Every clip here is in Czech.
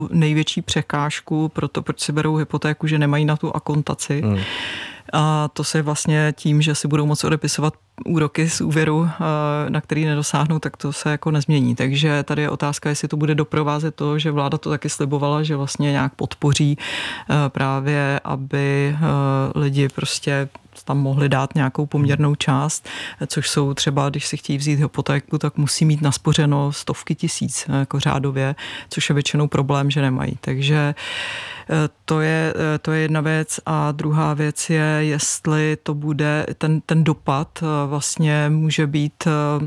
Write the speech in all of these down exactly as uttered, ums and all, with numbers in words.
největší překážku pro to, proč si berou hypotéku, že nemají na tu akontaci. Hmm. A to se vlastně tím, že si budou moct odepisovat úroky z úvěru, na který nedosáhnou, tak to se jako nezmění. Takže tady je otázka, jestli to bude doprovázet to, že vláda to taky slibovala, že vlastně nějak podpoří právě, aby lidi prostě tam mohli dát nějakou poměrnou část, což jsou třeba, když si chtějí vzít hypotéku, tak musí mít naspořeno stovky tisíc jako řádově, což je většinou problém, že nemají. Takže to je, to je jedna věc a druhá věc je, jestli to bude, ten, ten dopad vlastně může být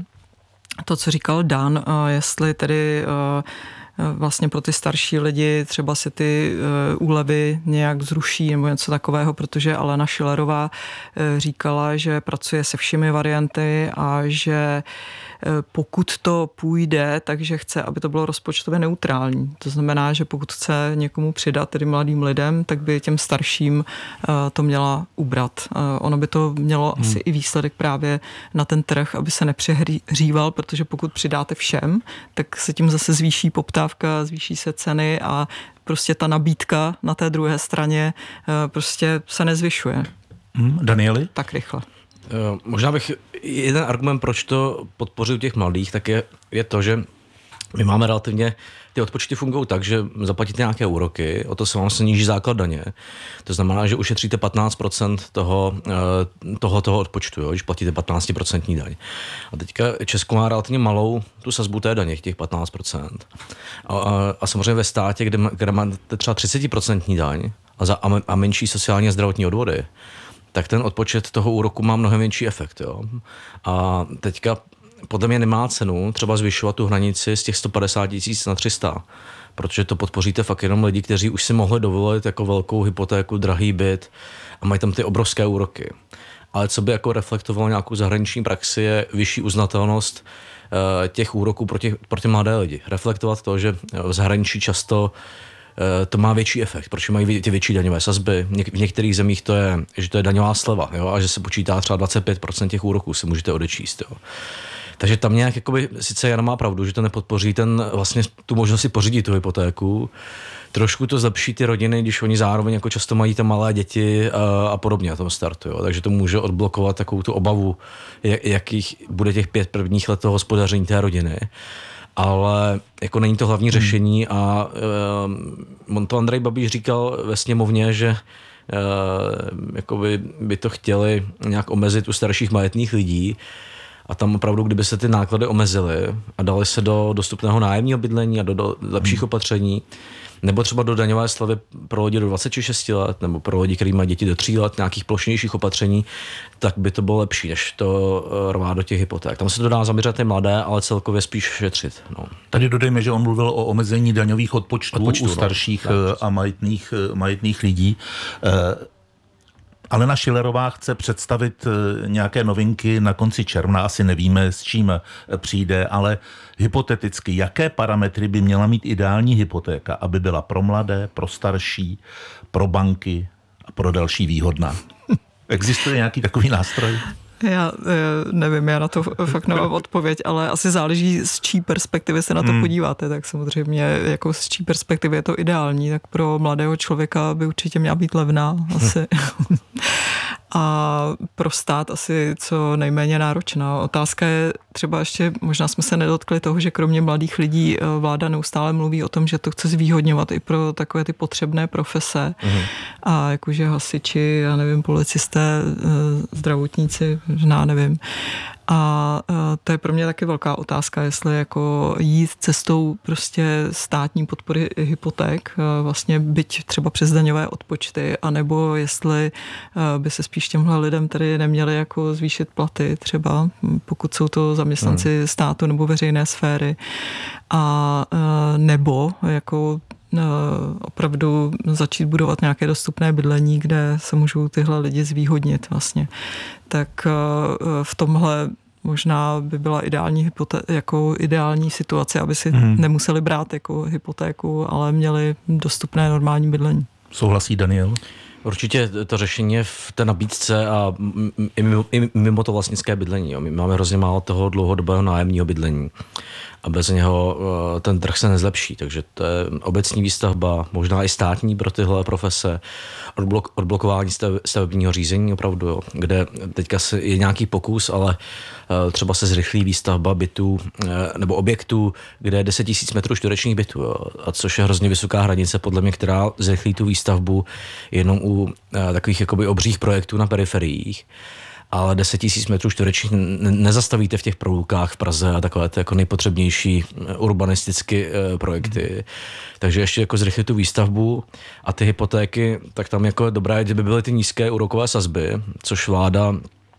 to, co říkal Dan, jestli tedy vlastně pro ty starší lidi třeba se ty úlevy nějak zruší nebo něco takového, protože Alena Schillerová říkala, že pracuje se všemi varianty a že pokud to půjde, takže chce, aby to bylo rozpočtově neutrální. To znamená, že pokud chce někomu přidat, tedy mladým lidem, tak by těm starším to měla ubrat. Ono by to mělo hmm. asi i výsledek právě na ten trh, aby se nepřehříval, protože pokud přidáte všem, tak se tím zase zvýší poptávka, zvýší se ceny a prostě ta nabídka na té druhé straně prostě se nezvyšuje. Hmm. Danieli? Tak rychle. Možná bych jeden argument, proč to podpořil těch mladých, tak je, je to, že my máme relativně, ty odpočty fungují tak, že zaplatíte nějaké úroky, o to se vám sníží základ daně. To znamená, že ušetříte patnáct procent toho, toho, toho odpočtu, jo, když platíte patnáct procent daň. A teďka Česko má relativně malou tu sazbu té daně, těch patnáct procent. A, a, a samozřejmě ve státě, kde, kde máte třeba třicet procent daň a, za, a menší sociální a zdravotní odvody, tak ten odpočet toho úroku má mnohem větší efekt. Jo. A teďka podle mě nemá cenu třeba zvyšovat tu hranici z těch sto padesát tisíc na tři sta, protože to podpoříte fakt jenom lidi, kteří už si mohli dovolit jako velkou hypotéku, drahý byt a mají tam ty obrovské úroky. Ale co by jako reflektovalo nějakou zahraniční praxi, je vyšší uznatelnost těch úroků pro, těch, pro ty mladé lidi. Reflektovat to, že v zahraničí často to má větší efekt, protože mají ty větší daňové sazby. V některých zemích to je, že to je daňová sleva, jo, a že se počítá třeba dvacet pět procent těch úroků, si můžete odečíst. Jo. Takže tam nějak, jakoby, sice Jan má pravdu, že to nepodpoří ten, vlastně tu možnost si pořídit tu hypotéku, trošku to zlepší ty rodiny, když oni zároveň jako často mají tam malé děti a, a podobně na tom startu. Jo. Takže to může odblokovat takovou tu obavu, jak, jakých bude těch pět prvních let toho hospodaření té rodiny. Ale jako není to hlavní řešení a um, to Andrej Babiš říkal ve sněmovně, že uh, jakoby by to chtěli nějak omezit u starších majetných lidí a tam opravdu, kdyby se ty náklady omezily a dali se do dostupného nájemního bydlení a do, do lepších hmm. opatření, nebo třeba do daňové slevy pro lidi do dvacet šest let, nebo pro lidi, kteří mají děti do tří let, nějakých plošnějších opatření, tak by to bylo lepší, než to rvát do těch hypoték. Tam se to dá zaměřit ty mladé, ale celkově spíš šetřit. No. Tady dodejme, že on mluvil o omezení daňových odpočtů, odpočtů u starších no. a majetných, majetných lidí. Alena Schillerová chce představit nějaké novinky na konci června, asi nevíme, s čím přijde, ale hypoteticky, jaké parametry by měla mít ideální hypotéka, aby byla pro mladé, pro starší, pro banky a pro další výhodná? Existuje nějaký takový nástroj? Já nevím, já na to fakt nemám odpověď, ale asi záleží, z čí perspektivy se na to hmm. podíváte, tak samozřejmě jako z čí perspektivy je to ideální, tak pro mladého člověka by určitě měla být levná asi. A pro stát asi co nejméně náročná. Otázka je třeba ještě, možná jsme se nedotkli toho, že kromě mladých lidí vláda neustále mluví o tom, že to chce zvýhodňovat i pro takové ty potřebné profese. Mm. A jakože hasiči, já nevím, policisté, zdravotníci, možná nevím. A to je pro mě taky velká otázka, jestli jako jít cestou prostě státní podpory hypoték, vlastně byť třeba přes daňové odpočty, anebo jestli by se spíš těmhle lidem tady neměli jako zvýšit platy třeba, pokud jsou to zaměstnanci hmm. státu nebo veřejné sféry, a nebo jako opravdu začít budovat nějaké dostupné bydlení, kde se můžou tyhle lidi zvýhodnit vlastně. Tak v tomhle možná by byla ideální, hypoté- jako ideální situace, aby si hmm. nemuseli brát jako hypotéku, ale měli dostupné normální bydlení. Souhlasí Daniel? Určitě to řešení je v té nabídce a i mimo, i mimo to vlastnické bydlení. Jo. My máme hrozně málo toho dlouhodobého nájemního bydlení. a bez něho ten trh se nezlepší. Takže to je obecní výstavba, možná i státní pro tyhle profese, odblok, odblokování stavebního řízení opravdu, jo, kde teďka je nějaký pokus, ale třeba se zrychlí výstavba bytů nebo objektů, kde je deset tisíc metrů čtverečních bytů, jo, a což je hrozně vysoká hranice podle mě, která zrychlí tu výstavbu jenom u takových jakoby obřích projektů na periferiích. Ale deset tisíc metrů čtverečních nezastavíte v těch proulkách v Praze a takové ty jako nejpotřebnější urbanistické projekty. Takže ještě jako zrychlit tu výstavbu a ty hypotéky, tak tam jako je dobré, kdyby byly ty nízké úrokové sazby, což vláda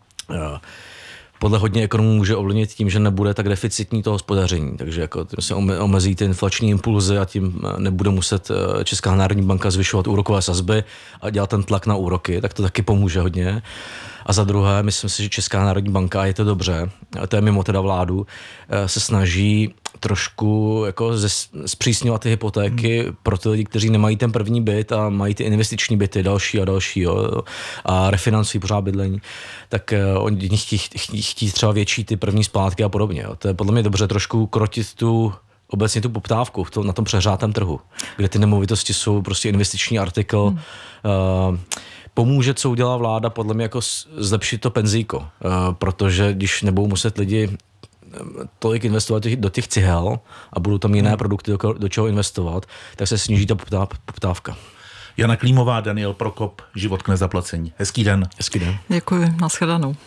podle hodně ekonomů může ovlivnit tím, že nebude tak deficitní to hospodaření. Takže jako tím se omezí ty inflační impulzy a tím nebude muset Česká národní banka zvyšovat úrokové sazby a dělat ten tlak na úroky, tak to taky pomůže hodně. A za druhé, myslím si, že Česká národní banka, a je to dobře, a to je mimo teda vládu, se snaží trošku jako zpřísňovat ty hypotéky hmm. pro ty lidi, kteří nemají ten první byt a mají ty investiční byty, další a další, jo, a refinancují pořád bydlení, tak oni chtí, chtí, chtí třeba větší ty první splátky a podobně. Jo. To je podle mě dobře trošku krotit tu obecně tu poptávku v tom, na tom přehřátém trhu, kde ty nemovitosti jsou prostě investiční artikl. Hmm. Uh, pomůže, co udělá vláda, podle mě jako zlepšit to penzíko, uh, protože když nebudou muset lidi tolik investovat do těch cihel a budou tam jiné produkty, do, do čeho investovat, tak se sníží ta poptávka. Jana Klímová, Daniel Prokop, Život k nezaplacení. Hezký den. Hezký den. Děkuji, nashledanou.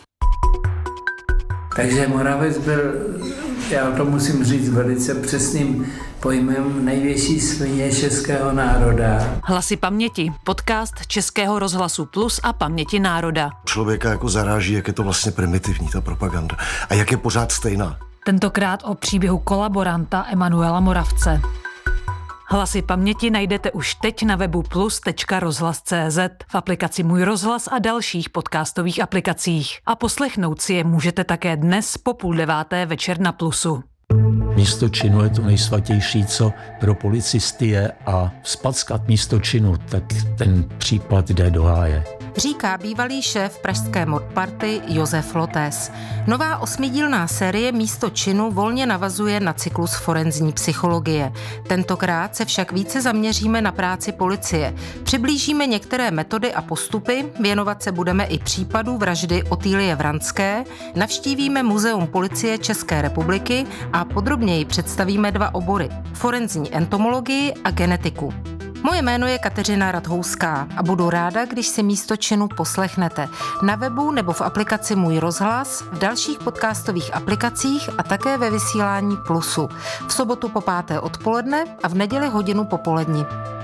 Takže Moravec byl, já to musím říct velice přesným pojmem, největší svině českého národa. Hlasy paměti, podcast Českého rozhlasu Plus a Paměti národa. Člověka jako zaráží, jak je to vlastně primitivní, ta propaganda. A jak je pořád stejná. Tentokrát o příběhu kolaboranta Emanuela Moravce. Hlasy paměti najdete už teď na webu plus tečka rozhlas tečka cé zet, v aplikaci Můj rozhlas a dalších podcastových aplikacích. A poslechnout si je můžete také dnes po půl deváté večer na Plusu. Místo činu je to nejsvatější, co pro policisty je, a vzpackat místo činu, tak ten případ jde do háje. Říká bývalý šéf pražské modparty Josef Lotes. Nová osmidílná série Místo činu volně navazuje na cyklus forenzní psychologie. Tentokrát se však více zaměříme na práci policie. Přiblížíme některé metody a postupy, věnovat se budeme i případu vraždy Otýlie Vranské, navštívíme Muzeum policie České republiky a podrobněji představíme dva obory: forenzní entomologii a genetiku. Moje jméno je Kateřina Radhouská a budu ráda, když si Místo činu poslechnete na webu nebo v aplikaci Můj rozhlas, v dalších podcastových aplikacích a také ve vysílání Plusu. V sobotu po páté odpoledne a v neděli hodinu popolední.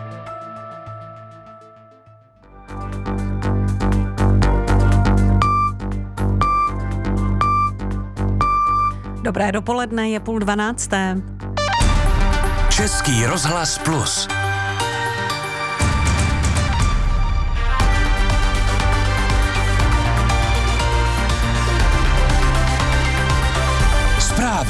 Dobré dopoledne, je půl dvanácté. Český rozhlas Plus. Zprávy.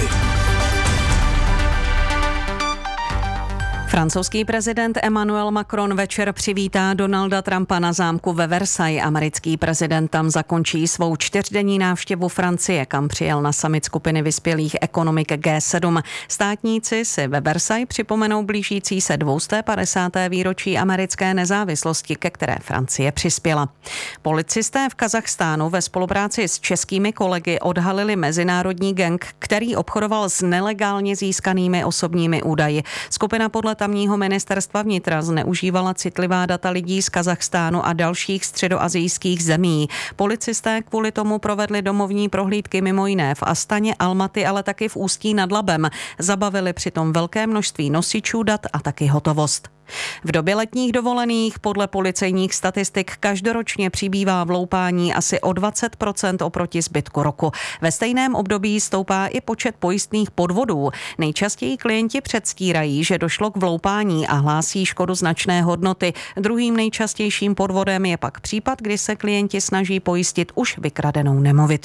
Francouzský prezident Emmanuel Macron večer přivítá Donalda Trumpa na zámku ve Versailles. Americký prezident tam zakončí svou čtyřdenní návštěvu Francie, kam přijel na summit skupiny vyspělých ekonomik G sedm. Státníci si ve Versailles připomenou blížící se dvě stě padesáté výročí americké nezávislosti, ke které Francie přispěla. Policisté v Kazachstánu ve spolupráci s českými kolegy odhalili mezinárodní gang, který obchodoval s nelegálně získanými osobními údaji. Skupina podle tamního ministerstva vnitra zneužívala citlivá data lidí z Kazachstánu a dalších středoasijských zemí. Policisté kvůli tomu provedli domovní prohlídky mimo jiné v Astaně, Almaty, ale taky v Ústí nad Labem. Zabavili přitom velké množství nosičů dat a taky hotovost. V době letních dovolených podle policejních statistik každoročně přibývá vloupání asi o dvacet procent oproti zbytku roku. Ve stejném období stoupá i počet pojistných podvodů. Nejčastěji klienti předstírají, že došlo k vloupání a hlásí škodu značné hodnoty. Druhým nejčastějším podvodem je pak případ, kdy se klienti snaží pojistit už vykradenou nemovitost.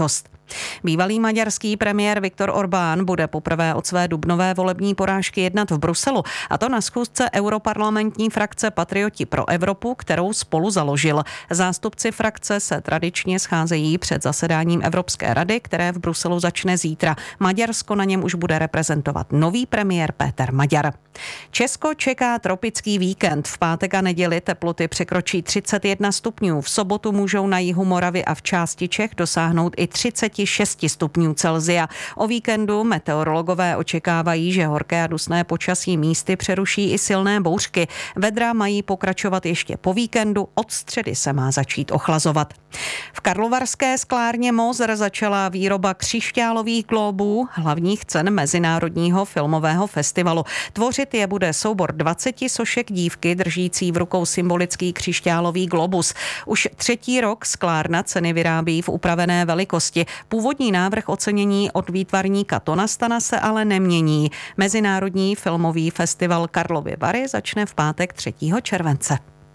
Bývalý maďarský premiér Viktor Orbán bude poprvé od své dubnové volební porážky jednat v Bruselu, a to na schůzce europarlamentní frakce Patrioti pro Evropu, kterou spolu založil. Zástupci frakce se tradičně scházejí před zasedáním Evropské rady, které v Bruselu začne zítra. Maďarsko na něm už bude reprezentovat nový premiér Péter Maďar. Česko čeká tropický víkend. V pátek a neděli teploty překročí třicet jedna stupňů. V sobotu můžou na jihu Moravy a v části Čech dosáhnout i třicet šest stupňů Celsia. O víkendu meteorologové očekávají, že horké a dusné počasí místy přeruší i silné bouřky. Vedra mají pokračovat ještě po víkendu, od středy se má začít ochlazovat. V karlovarské sklárně Moser začala výroba křišťálových glóbů, hlavních cen Mezinárodního filmového festivalu. Tvořit je bude soubor dvaceti sošek dívky držící v rukou symbolický křišťálový globus. Už třetí rok sklárna ceny vyrábí v upravené velikosti. Původní návrh ocenění od výtvarníka Tonastana se ale nemění. Mezinárodní filmový festival Karlovy Vary začne v pátek třetího července.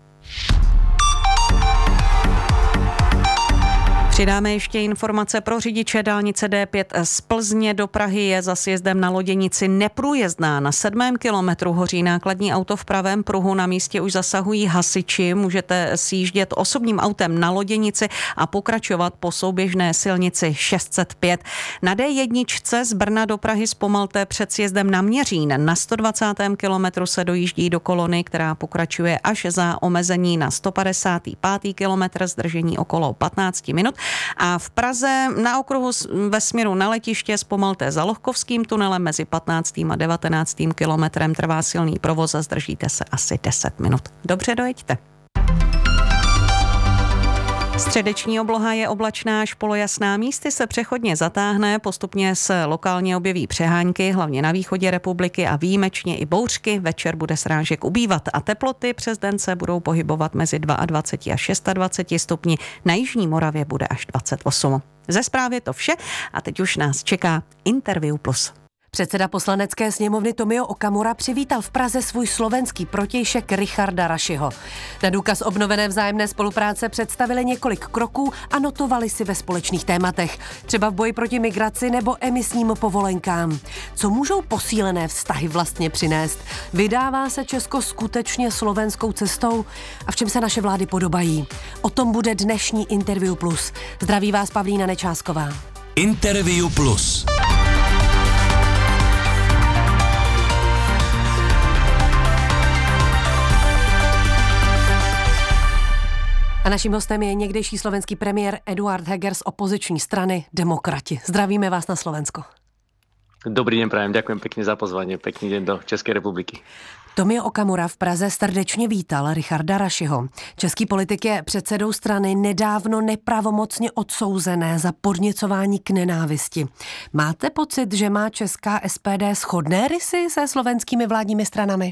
Přidáme ještě informace pro řidiče dálnice D pět z Plzně do Prahy je za sjezdem na Loděnici neprůjezdná. Na sedmém kilometru hoří nákladní auto v pravém pruhu. Na místě už zasahují hasiči. Můžete sjíždět osobním autem na Loděnici a pokračovat po souběžné silnici šest set pět. Na D jedna z Brna do Prahy zpomalte před sjezdem na Měřín. Na sto dvacátém kilometru se dojíždí do kolony, která pokračuje až za omezení na sto padesátý pátý kilometr, zdržení okolo patnáct minut. A v Praze na okruhu ve směru na letiště zpomalte za Lohkovským tunelem mezi patnáctým a devatenáctým kilometrem trvá silný provoz a zdržíte se asi deset minut. Dobře dojeďte. Středeční obloha je oblačná až polojasná, místy se přechodně zatáhne, postupně se lokálně objeví přehánky, hlavně na východě republiky a výjimečně i bouřky. Večer bude srážek ubývat a teploty přes den se budou pohybovat mezi dvacet dva a dvacet šest stupni. Na jižní Moravě bude až dvacet osm. Ze zprávy to vše a teď už nás čeká Interview Plus. Předseda poslanecké sněmovny Tomio Okamura přivítal v Praze svůj slovenský protějšek Richarda Rašiho. Na důkaz obnovené vzájemné spolupráce představili několik kroků a notovali si ve společných tématech, třeba v boji proti migraci nebo emisním povolenkám. Co můžou posílené vztahy vlastně přinést? Vydává se Česko skutečně slovenskou cestou? A v čem se naše vlády podobají? O tom bude dnešní Interview Plus. Zdraví vás Pavlína Nečásková. Interview Plus. A naším hostem je někdejší slovenský premiér Eduard Heger z opoziční strany Demokrati. Zdravíme vás na Slovensko. Dobrý deň prajem, ďakujem pekne za pozvanie. Pekný deň do Českej republiky. Tomio Okamura v Praze srdečně vítal Richarda Rašiho. Český politik je předsedou strany nedávno nepravomocně odsouzené za podněcování k nenávisti. Máte pocit, že má česká S P D shodné rysy se slovenskými vládními stranami?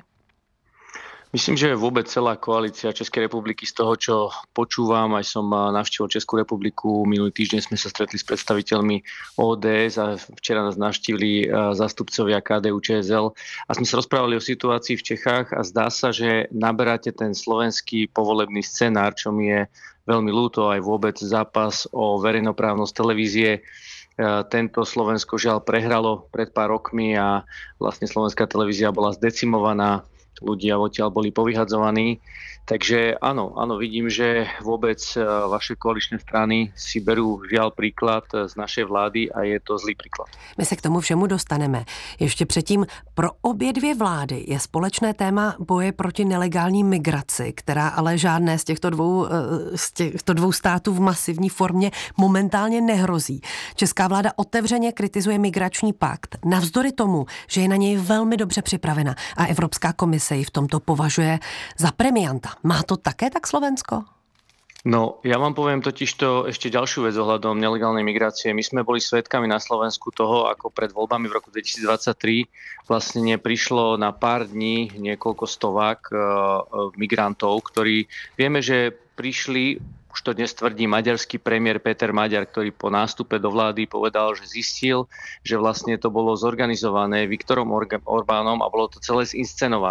Myslím, že vôbec celá koalícia Českej republiky z toho, čo počúvam, aj som navštívil Českú republiku, minulý týždeň sme sa stretli s predstaviteľmi O D S a včera nás navštívili zástupcovia K D U Č S L a sme sa rozprávali o situácii v Čechách a zdá sa, že naberáte ten slovenský povolebný scenár, čo mi je veľmi ľúto, aj vôbec zápas o verejnoprávnosť televízie. Tento Slovensko žiaľ prehralo pred pár rokmi a vlastne slovenská televízia bola zdecimovaná, ľudia odtiaľ boli povyhadzovaní. Takže áno, áno, vidím, že vôbec vaše koaličné strany si berú žiaľ príklad z našej vlády a je to zlý príklad. My se k tomu všemu dostaneme. Ještě předtím, pro obě dvě vlády je společné téma boje proti nelegální migraci, která ale žádné z těchto dvou, z těchto dvou států v masivní formě momentálně nehrozí. Česká vláda otevřeně kritizuje migrační pakt, navzdory tomu, že je na něj velmi dobře připravena a Evropská komise ji v tomto považuje za premianta. Má to také tak Slovensko? No, ja vám poviem totižto ešte ďalšiu vec ohľadom nelegálnej migrácie. My sme boli svedkami na Slovensku toho, ako pred voľbami v roku dvetisícdvadsaťtri vlastne prišlo na pár dní niekoľko stovák uh, migrantov, ktorí vieme, že prišli, už to dnes tvrdí maďarský premiér Péter Maďar, ktorý po nástupe do vlády povedal, že zistil, že vlastne to bolo zorganizované Viktorom Orbánom a bolo to celé zinscenované.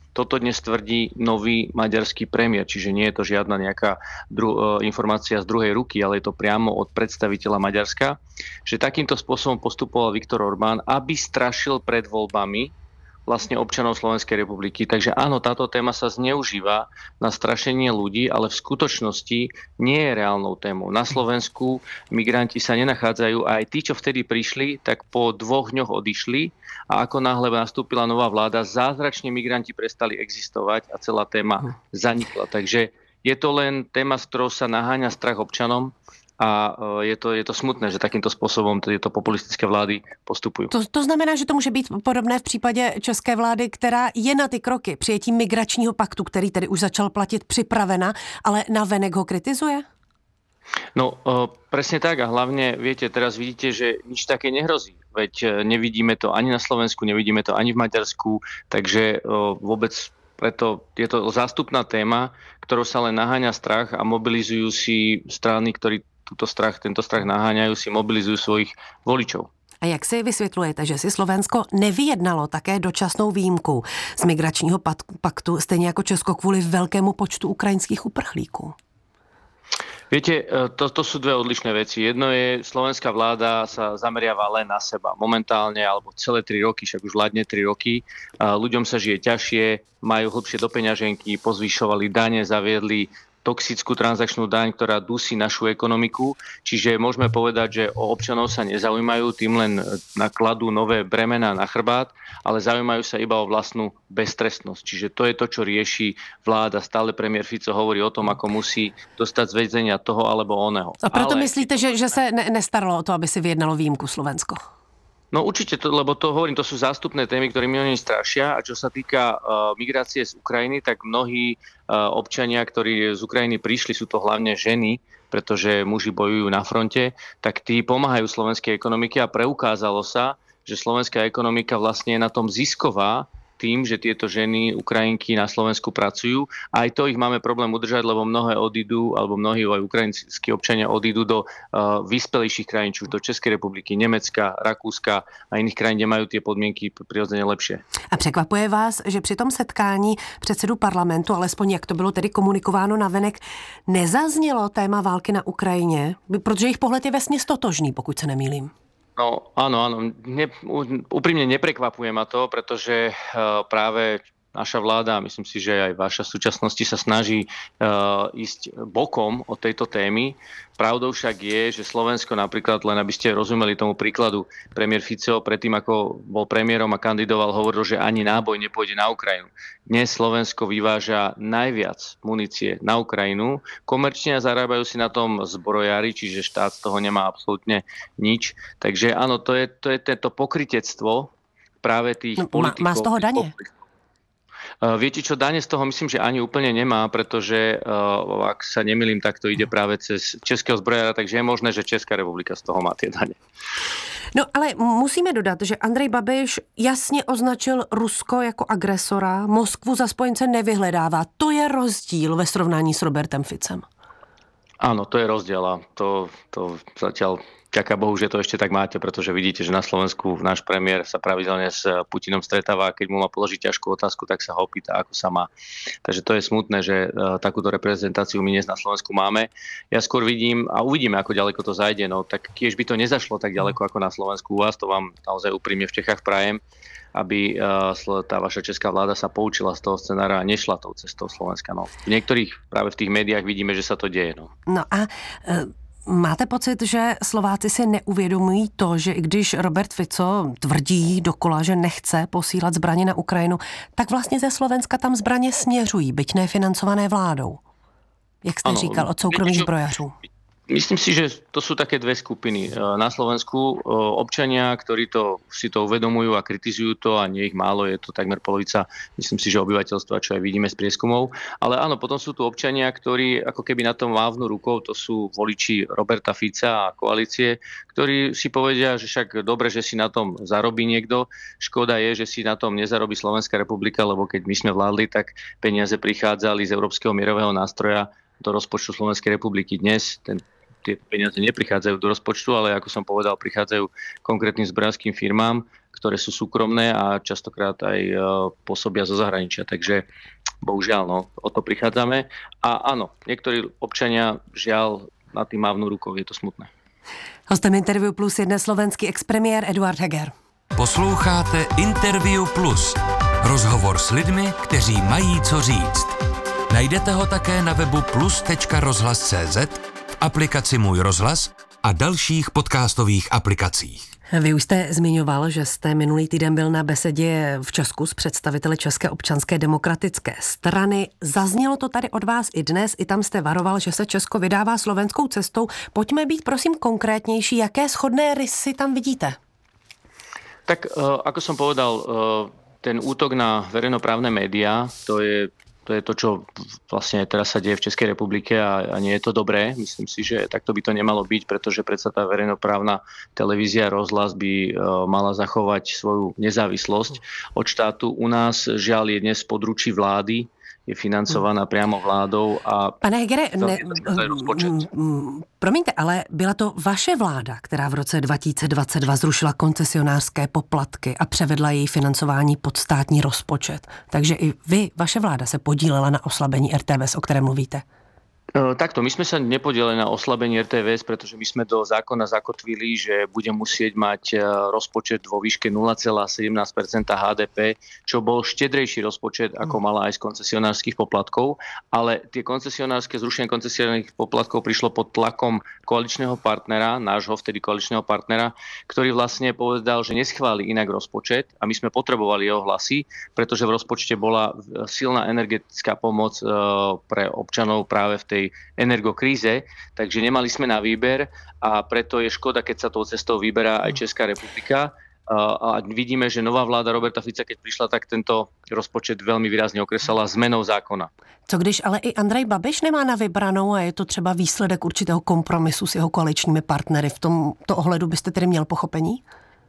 Toto dnes tvrdí nový maďarský premiér, čiže nie je to žiadna nejaká dru- informácia z druhej ruky, ale je to priamo od predstaviteľa Maďarska, že takýmto spôsobom postupoval Viktor Orbán, aby strašil pred voľbami vlastne občanov Slovenskej republiky. Takže áno, táto téma sa zneužíva na strašenie ľudí, ale v skutočnosti nie je reálnou témou. Na Slovensku migranti sa nenachádzajú a aj tí, čo vtedy prišli, tak po dvoch dňoch odišli a ako náhle nastúpila nová vláda, zázračne migranti prestali existovať a celá téma zanikla. Takže je to len téma, s ktorou sa naháňa strach občanom, a je to, je to smutné, že takýmto způsobem tyto populistické vlády postupují. To, to znamená, že to může být podobné v případě české vlády, která je na ty kroky přijetí migračního paktu, který tedy už začal platit, připravena, ale navenek ho kritizuje? No, presne tak a hlavne, viete, teraz vidíte, že nič také nehrozí. Veď nevidíme to ani na Slovensku, nevidíme to ani v Maďarsku, takže vôbec preto je to zástupná téma, ktorou sa len naháňa strach a mobilizujú si strany, ktorí Tuto strach, tento strach naháňajú, si mobilizujú svojich voličov. A jak si vysvětlujete, že si Slovensko nevyjednalo také dočasnou výjimku z migračního paktu, stejně jako Česko kvůli velkému počtu ukrajinských uprchlíků? Viete, to, to sú dve odlišné veci. Jedno je, slovenská vláda sa zameriava len na seba. Momentálne, alebo celé tri roky, však už vládne tri roky, ľuďom sa žije ťažšie, majú hlbšie do peňaženky, pozvyšovali dane, zaviedli toxickú transakčnú daň, ktorá dusí našu ekonomiku. Čiže môžeme povedať, že o občanov sa nezaujímajú, tým len nakladú nové bremená na chrbát, ale zaujímajú sa iba o vlastnú beztrestnosť. Čiže to je to, čo rieši vláda. Stále premiér Fico hovorí o tom, ako musí dostať z väzenia toho alebo oného. A proto ale... myslíte, že, že se ne, nestaralo o to, aby si vyjednalo výjimku Slovensko? No určite, to, lebo to hovorím, to sú zástupné témy, ktorými oni strašia. A čo sa týka uh, migrácie z Ukrajiny, tak mnohí uh, občania, ktorí z Ukrajiny prišli, sú to hlavne ženy, pretože muži bojujú na fronte, tak tí pomáhajú slovenskej ekonomike a preukázalo sa, že slovenská ekonomika vlastne je na tom zisková tým, že tieto ženy, Ukrajinky na Slovensku pracujú. A aj to ich máme problém udržať, lebo mnohé odídu, alebo mnohí aj ukrajinskí občania odídu do uh, vyspelejších krajín, či už do Českej republiky, Nemecka, Rakúska a iných krajín, kde majú tie podmienky prirodzene lepšie. A překvapuje vás, že při tom setkání předsedu parlamentu, alespoň jak to bylo tedy komunikováno navenek, nezaznělo téma války na Ukrajině, protože jejich pohled je vesměs totožný, pokud se nemýlím. No áno, áno. Ne, úprimne neprekvapuje ma to, pretože uh, práve naša vláda, myslím si, že aj vaša v súčasnosti sa snaží uh, ísť bokom od tejto témy. Pravdou však je, že Slovensko napríklad, len aby ste rozumeli tomu príkladu, premiér Fico predtým, ako bol premiérom a kandidoval, hovoril, že ani náboj nepôjde na Ukrajinu. Dnes Slovensko vyváža najviac munície na Ukrajinu. Komerčne zarábajú si na tom zbrojári, čiže štát z toho nemá absolútne nič. Takže áno, to je, to je tento pokrytectvo práve tých no, politikov. Má z toho dane? Uh, viete čo, dane z toho myslím, že ani úplne nemá, pretože uh, ak sa nemýlim, tak to ide práve cez českého zbrojára, takže je možné, že Česká republika z toho má tie dane. No ale musíme dodat, že Andrej Babiš jasně označil Rusko jako agresora, Moskvu za spojence nevyhledává. To je rozdíl ve srovnání s Robertem Ficem. Áno, to je rozdiel a to, to zatiaľ ďaká Bohu, že to ešte tak máte, pretože vidíte, že na Slovensku náš premiér sa pravidelne s Putinom stretáva a keď mu má položiť ťažkú otázku, tak sa ho opýta, ako sa má. Takže to je smutné, že uh, takúto reprezentáciu my dnes na Slovensku máme. Ja skôr vidím a uvidíme, ako ďaleko to zajde. No tak tiež by to nezašlo tak ďaleko ako na Slovensku u vás, to vám naozaj úprimne v Čechách prajem, aby uh, tá vaša česká vláda sa poučila z toho scenára a nešla tou cestou Slovenska. No. V niektorých práve v tých médiách vidíme, že sa to deje. No, no a... Uh... Máte pocit, že Slováci si neuvědomují to, že i když Robert Fico tvrdí dokola, že nechce posílat zbraně na Ukrajinu, tak vlastně ze Slovenska tam zbraně směřují, byť nefinancované vládou? Jak jste ano, říkal, od soukromých zbrojařů. Myslím si, že to sú také dve skupiny. Na Slovensku občania, ktorí to, si to uvedomujú a kritizujú to, a nie ich málo, je to takmer polovica, myslím si, že obyvateľstva, čo aj vidíme z prieskumov. Ale áno, potom sú tu občania, ktorí ako keby na tom mávnu rukou, to sú voliči Roberta Fica a koalície, ktorí si povedia, že však dobre, že si na tom zarobí niekto. Škoda je, že si na tom nezarobí Slovenská republika, lebo keď my sme vládli, tak peniaze prichádzali z Európskeho mierového nástroja do rozpočtu Slovenskej republiky. Dnes ten tie peniaze neprichádzajú do rozpočtu, ale ako som povedal, prichádzajú konkrétnym zbrojárskim firmám, ktoré sú súkromné a častokrát aj pôsobia zo zahraničia. Takže bohužiaľ, no, o to prichádzame. A áno, niektorí občania žiaľ na tým mávnu rukou, je to smutné. Hostem Interview Plus je dnes slovenský expremiér Eduard Heger. Posloucháte Interview Plus. Rozhovor s lidmi, kteří mají co říct. Najdete ho také na webu plus tečka rozhlas tečka cé zet, v aplikaci Můj rozhlas a dalších podcastových aplikacích. Vy už jste zmiňoval, že jste minulý týden byl na besedě v Česku s představiteli České občanské demokratické strany. Zaznělo to tady od vás i dnes, i tam jste varoval, že se Česko vydává slovenskou cestou. Pojďme být prosím konkrétnější, jaké shodné rysy tam vidíte? Tak ako som povedal, ten útok na verejnoprávne médiá, to je To je to, čo vlastne teraz sa deje v Českej republike a, a nie je to dobré. Myslím si, že takto by to nemalo byť, pretože predsa tá verejnoprávna televízia rozhlas by uh, mala zachovať svoju nezávislosť od štátu. U nás žiaľ je dnes područí vlády, je financovaná priamo vládou. A Pane Hegere, ne, promiňte, ale byla to vaše vláda, která v roce dva tisíce dvacet dva zrušila koncesionářské poplatky a převedla její financování pod státní rozpočet. Takže i vy, vaše vláda, se podílela na oslabení er té vé es, o kterém mluvíte. Takto, my sme sa nepodielili na oslabení er té vé es, pretože my sme do zákona zakotvili, že bude musieť mať rozpočet vo výške nula celá sedemnásť percent há dé pé, čo bol štedrejší rozpočet, ako mala aj z koncesionárskych poplatkov, ale tie koncesionárske, zrušenie koncesionárnych poplatkov prišlo pod tlakom koaličného partnera, nášho vtedy koaličného partnera, ktorý vlastne povedal, že neschváli inak rozpočet a my sme potrebovali jeho hlasy, pretože v rozpočte bola silná energetická pomoc pre občanov práve v tej energokríze, takže nemali sme na výber a preto je škoda, keď sa tou cestou vyberá aj Česká republika. A vidíme, že nová vláda Roberta Fica, keď prišla, tak tento rozpočet veľmi výrazne okresala zmenou zákona. Co když ale i Andrej Babiš nemá na vybranou a je to třeba výsledek určitého kompromisu s jeho koaličními partnery? V tomto ohledu byste tedy měl pochopení?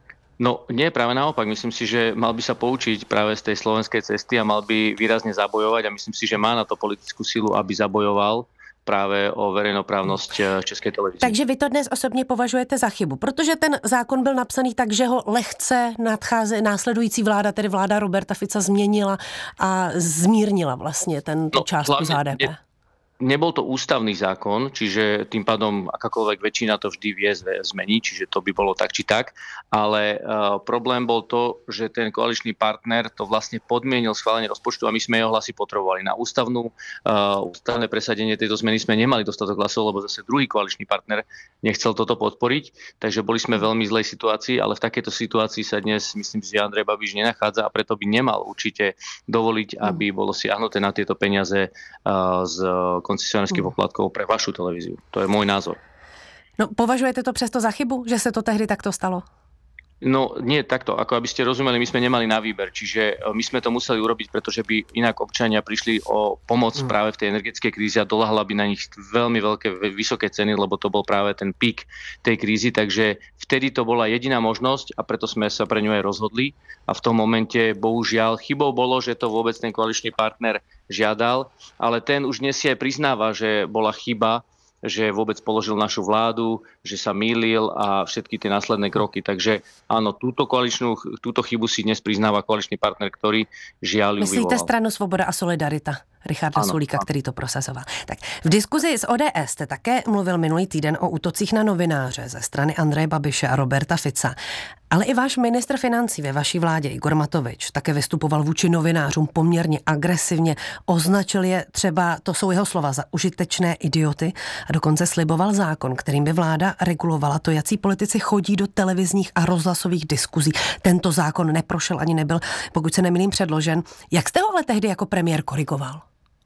No nie, práve naopak. Myslím si, že mal by sa poučiť práve z tej slovenskej cesty a mal by výrazne zabojovať a myslím si, že má na to politickú silu, aby zabojoval právě o verejnoprávnost České televize. Takže vy to dnes osobně považujete za chybu, protože ten zákon byl napsaný tak, že ho lehce nadcháze, následující vláda, tedy vláda Roberta Fica, změnila a zmírnila vlastně tento no, částku z há dé pé. Ne, nebol to ústavný zákon, čiže tým pádom akákoľvek väčšina to vždy vie zmeniť, čiže to by bolo tak či tak, ale uh, problém bol to, že ten koaličný partner to vlastne podmienil schválenie rozpočtu a my sme jeho hlasy potrebovali. Na ústavnú, uh, ústavné presadenie tejto zmeny sme nemali dostatok hlasov, lebo zase druhý koaličný partner nechcel toto podporiť, takže boli sme v veľmi zlej situácii, ale v takejto situácii sa dnes, myslím si, že Andrej Babiš nenachádza a preto by nemal určite dovoliť, aby bolo siahnuté na tieto peniaze uh, z koncesionárských poplatkov pre vašu televíziu. To je môj názor. No, považujete to přesto za chybu, že se to tehdy takto stalo? No nie takto, ako aby ste rozumeli, my sme nemali na výber, čiže my sme to museli urobiť, pretože by inak občania prišli o pomoc mm. práve v tej energetickej kríze a doľahla by na nich veľmi veľké, vysoké ceny, lebo to bol práve ten pík tej krízy, takže vtedy to bola jediná možnosť a preto sme sa pre ňu aj rozhodli a v tom momente bohužiaľ chybou bolo, že to vôbec ten koaličný partner žiadal, ale ten už dnes si aj priznáva, že bola chyba, že vôbec položil našu vládu, že sa mýlil a všetky tie následné kroky. Takže áno, túto koaličnú, túto chybu si dnes priznáva koaličný partner, ktorý žiaľ ju vyvolal. Myslíte stranu Svoboda a Solidarita Richarda ano, Sulíka, ano. který to prosazoval. Tak v diskuzi s ó dé es jste také mluvil minulý týden o útocích na novináře ze strany Andreje Babiše a Roberta Fica. Ale i váš ministr financí ve vaší vládě Igor Matovič také vystupoval vůči novinářům poměrně agresivně. Označil je třeba, to jsou jeho slova, za užitečné idioty a dokonce sliboval zákon, kterým by vláda regulovala to, jací politici chodí do televizních a rozhlasových diskuzí. Tento zákon neprošel ani nebyl, pokud se nemýlím, předložen. Jak jste ho ale tehdy jako premiér korigoval?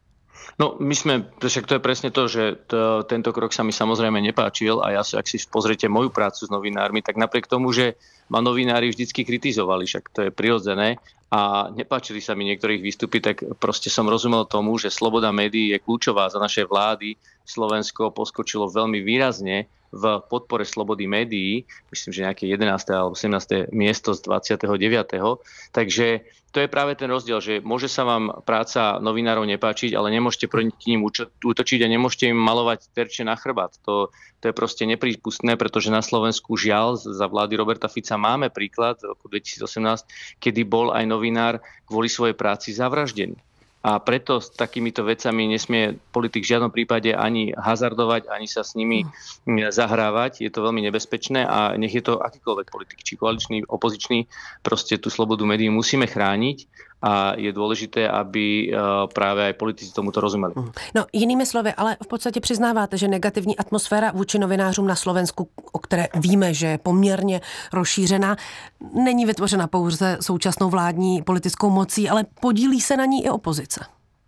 No, my sme, však to je presne to, že to, tento krok sa mi samozrejme nepáčil a ja si, ak si pozriete moju prácu s novinármi, tak napriek tomu, že ma novinári vždycky kritizovali, však to je prirodzené a nepáčili sa mi niektorých výstupy, tak proste som rozumel tomu, že sloboda médií je kľúčová. Za našej vlády Slovensko poskočilo veľmi výrazne v podpore slobody médií, myslím, že nejaké jedenáste alebo sedemnáste miesto z dvadsiateho deviateho Takže to je práve ten rozdiel, že môže sa vám práca novinárov nepáčiť, ale nemôžete proti ním útočiť a nemôžete im malovať terče na chrbát. To, To je proste neprípustné, pretože na Slovensku žiaľ za vlády Roberta Fica máme príklad v roku dvetisícosemnásť, kedy bol aj novinár kvôli svojej práci zavraždený. A preto s takýmito vecami nesmie politik v žiadnom prípade ani hazardovať, ani sa s nimi zahrávať. Je to veľmi nebezpečné a nech je to akýkoľvek politik, či koaličný, opozičný, proste tú slobodu médií musíme chrániť a je dôležité, aby práve aj politici tomuto rozumeli. No, jinými slovy, ale v podstatě přiznáváte, že negativní atmosféra vůči novinářům na Slovensku, o které víme, že je poměrně rozšířená, není vytvořena pouze současnou vládní politickou mocí, ale podílí se na ní i opozice.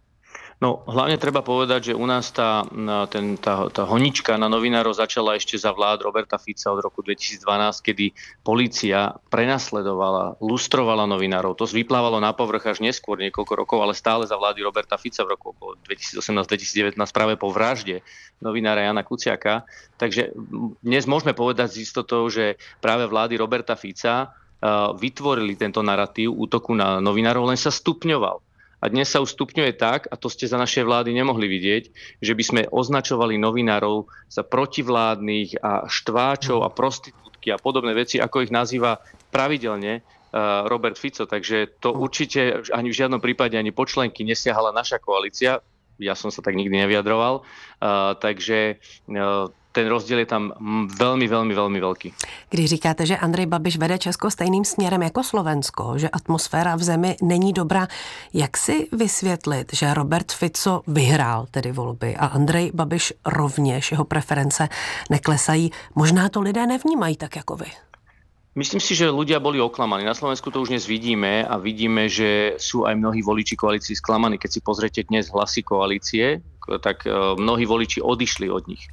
No, hlavne treba povedať, že u nás tá, ten, tá, tá honička na novinárov začala ešte za vlád Roberta Fica od roku dvetisícdvanásť, kedy polícia prenasledovala, lustrovala novinárov. To vyplávalo na povrch až neskôr, niekoľko rokov, ale stále za vlády Roberta Fica v roku dvetisícosemnásť dvetisícdevätnásť práve po vražde novinára Jana Kuciaka. Takže dnes môžeme povedať s istotou, že práve vlády Roberta Fica vytvorili tento narratív útoku na novinárov, len sa stupňoval. A dnes sa už stupňuje tak, a to ste za našej vlády nemohli vidieť, že by sme označovali novinárov za protivládnych a štváčov a prostitútky a podobné veci, ako ich nazýva pravidelne uh, Robert Fico. Takže to určite ani v žiadnom prípade ani počlenky nesiahala naša koalícia. Ja som sa tak nikdy nevyjadroval. Uh, takže uh, ten rozdíl je tam velmi, velmi, velmi velký. Když říkáte, že Andrej Babiš vede Česko stejným směrem jako Slovensko, že atmosféra v zemi není dobrá, jak si vysvětlit, že Robert Fico vyhrál tedy volby a Andrej Babiš rovněž, jeho preference neklesají? Možná to lidé nevnímají tak jako vy. Myslím si, že ľudia boli oklamaní. Na Slovensku to už dnes vidíme a vidíme, že sú aj mnohí voliči koalícií sklamaní. Keď si pozriete dnes hlasy koalície, tak mnohí voliči odišli od nich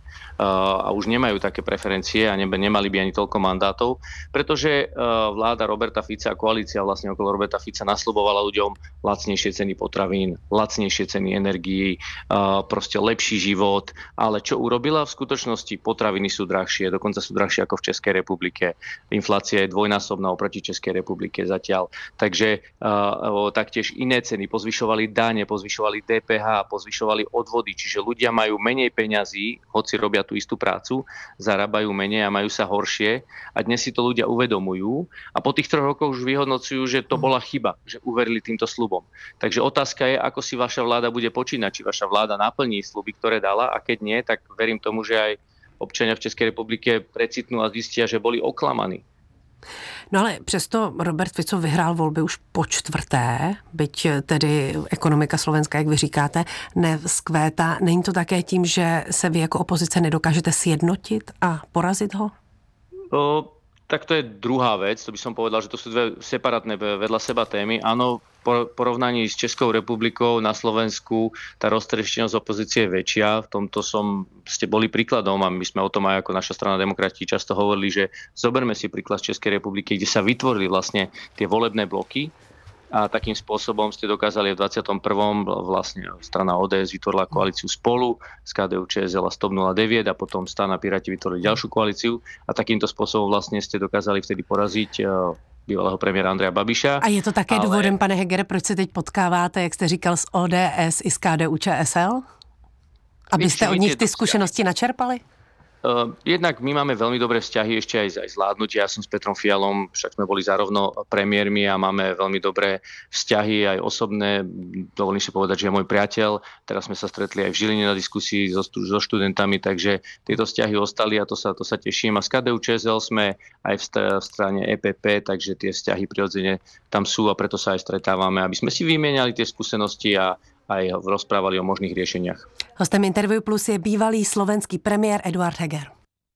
a už nemajú také preferencie a nemali by ani toľko mandátov, pretože vláda Roberta Fica a koalícia vlastne okolo Roberta Fica nasľubovala ľuďom lacnejšie ceny potravín, lacnejšie ceny energií, proste lepší život, ale čo urobila v skutočnosti? Potraviny sú drahšie, dokonca sú drahšie ako v Českej republike. Inflácia je dvojnásobná oproti Českej republike zatiaľ. Takže taktiež iné ceny, pozvyšovali dane, pozvyšovali dé pé há, pozvyšovali odvody, čiže ľudia majú menej peňazí, hoci robia tú istú prácu, zarábajú menej a majú sa horšie a dnes si to ľudia uvedomujú a po tých troch rokoch už vyhodnocujú, že to bola chyba, že uverili týmto sľubom. Takže otázka je, ako si vaša vláda bude počínať, či vaša vláda naplní sľuby, ktoré dala a keď nie, tak verím tomu, že aj občania v Českej republike precitnú a zistia, že boli oklamaní. No ale přesto Robert Fico vyhrál volby už po čtvrté, byť tedy ekonomika Slovenska, jak vy říkáte, nevzkvétá. Není to také tím, že se vy jako opozice nedokážete sjednotit a porazit ho? O, tak to je druhá vec. To by som povedal, že to sú dve separátne vedľa seba témy. Áno, v porovnaní s Českou republikou na Slovensku tá roztrieštenosť opozície je väčšia. V tomto som, ste boli príkladom a my sme o tom aj ako naša strana Demokrati často hovorili, že zoberme si príklad z Českej republiky, kde sa vytvorili vlastne tie volebné bloky a takým spôsobom ste dokázali v dvadsiatom prvom vlastne strana ó dé es vytvorila koalíciu Spolu z ká dé ú ČSL a stop nula deväť a potom strana Piráti vytvorili ďalšiu koalíciu a takýmto spôsobom vlastne ste dokázali vtedy poraziť bývalého premiéra Andreja Babiša. A je to také ale... důvodem, pane Hegere, proč se teď potkáváte, jak jste říkal, z ó dé es i z ká dé ú ČSL? Abyste od nich ty zkušenosti načerpali? Uh, jednak my máme veľmi dobré vzťahy ešte aj, aj z vládnutia. Ja som s Petrom Fialom, však sme boli zárovno premiérmi a máme veľmi dobré vzťahy aj osobné. Dovolím si povedať, že je môj priateľ. Teraz sme sa stretli aj v Žiline na diskusii so, so študentami, takže tieto vzťahy ostali a to sa, to sa teším. A z ká dé ú ČSL sme aj v, st- v strane é pé pé, takže tie vzťahy prirodzene tam sú a preto sa aj stretávame, aby sme si vymieniali tie skúsenosti a aj rozprávali o možných riešeniach. Hostem Interview Plus je bývalý slovenský premiér Eduard Heger.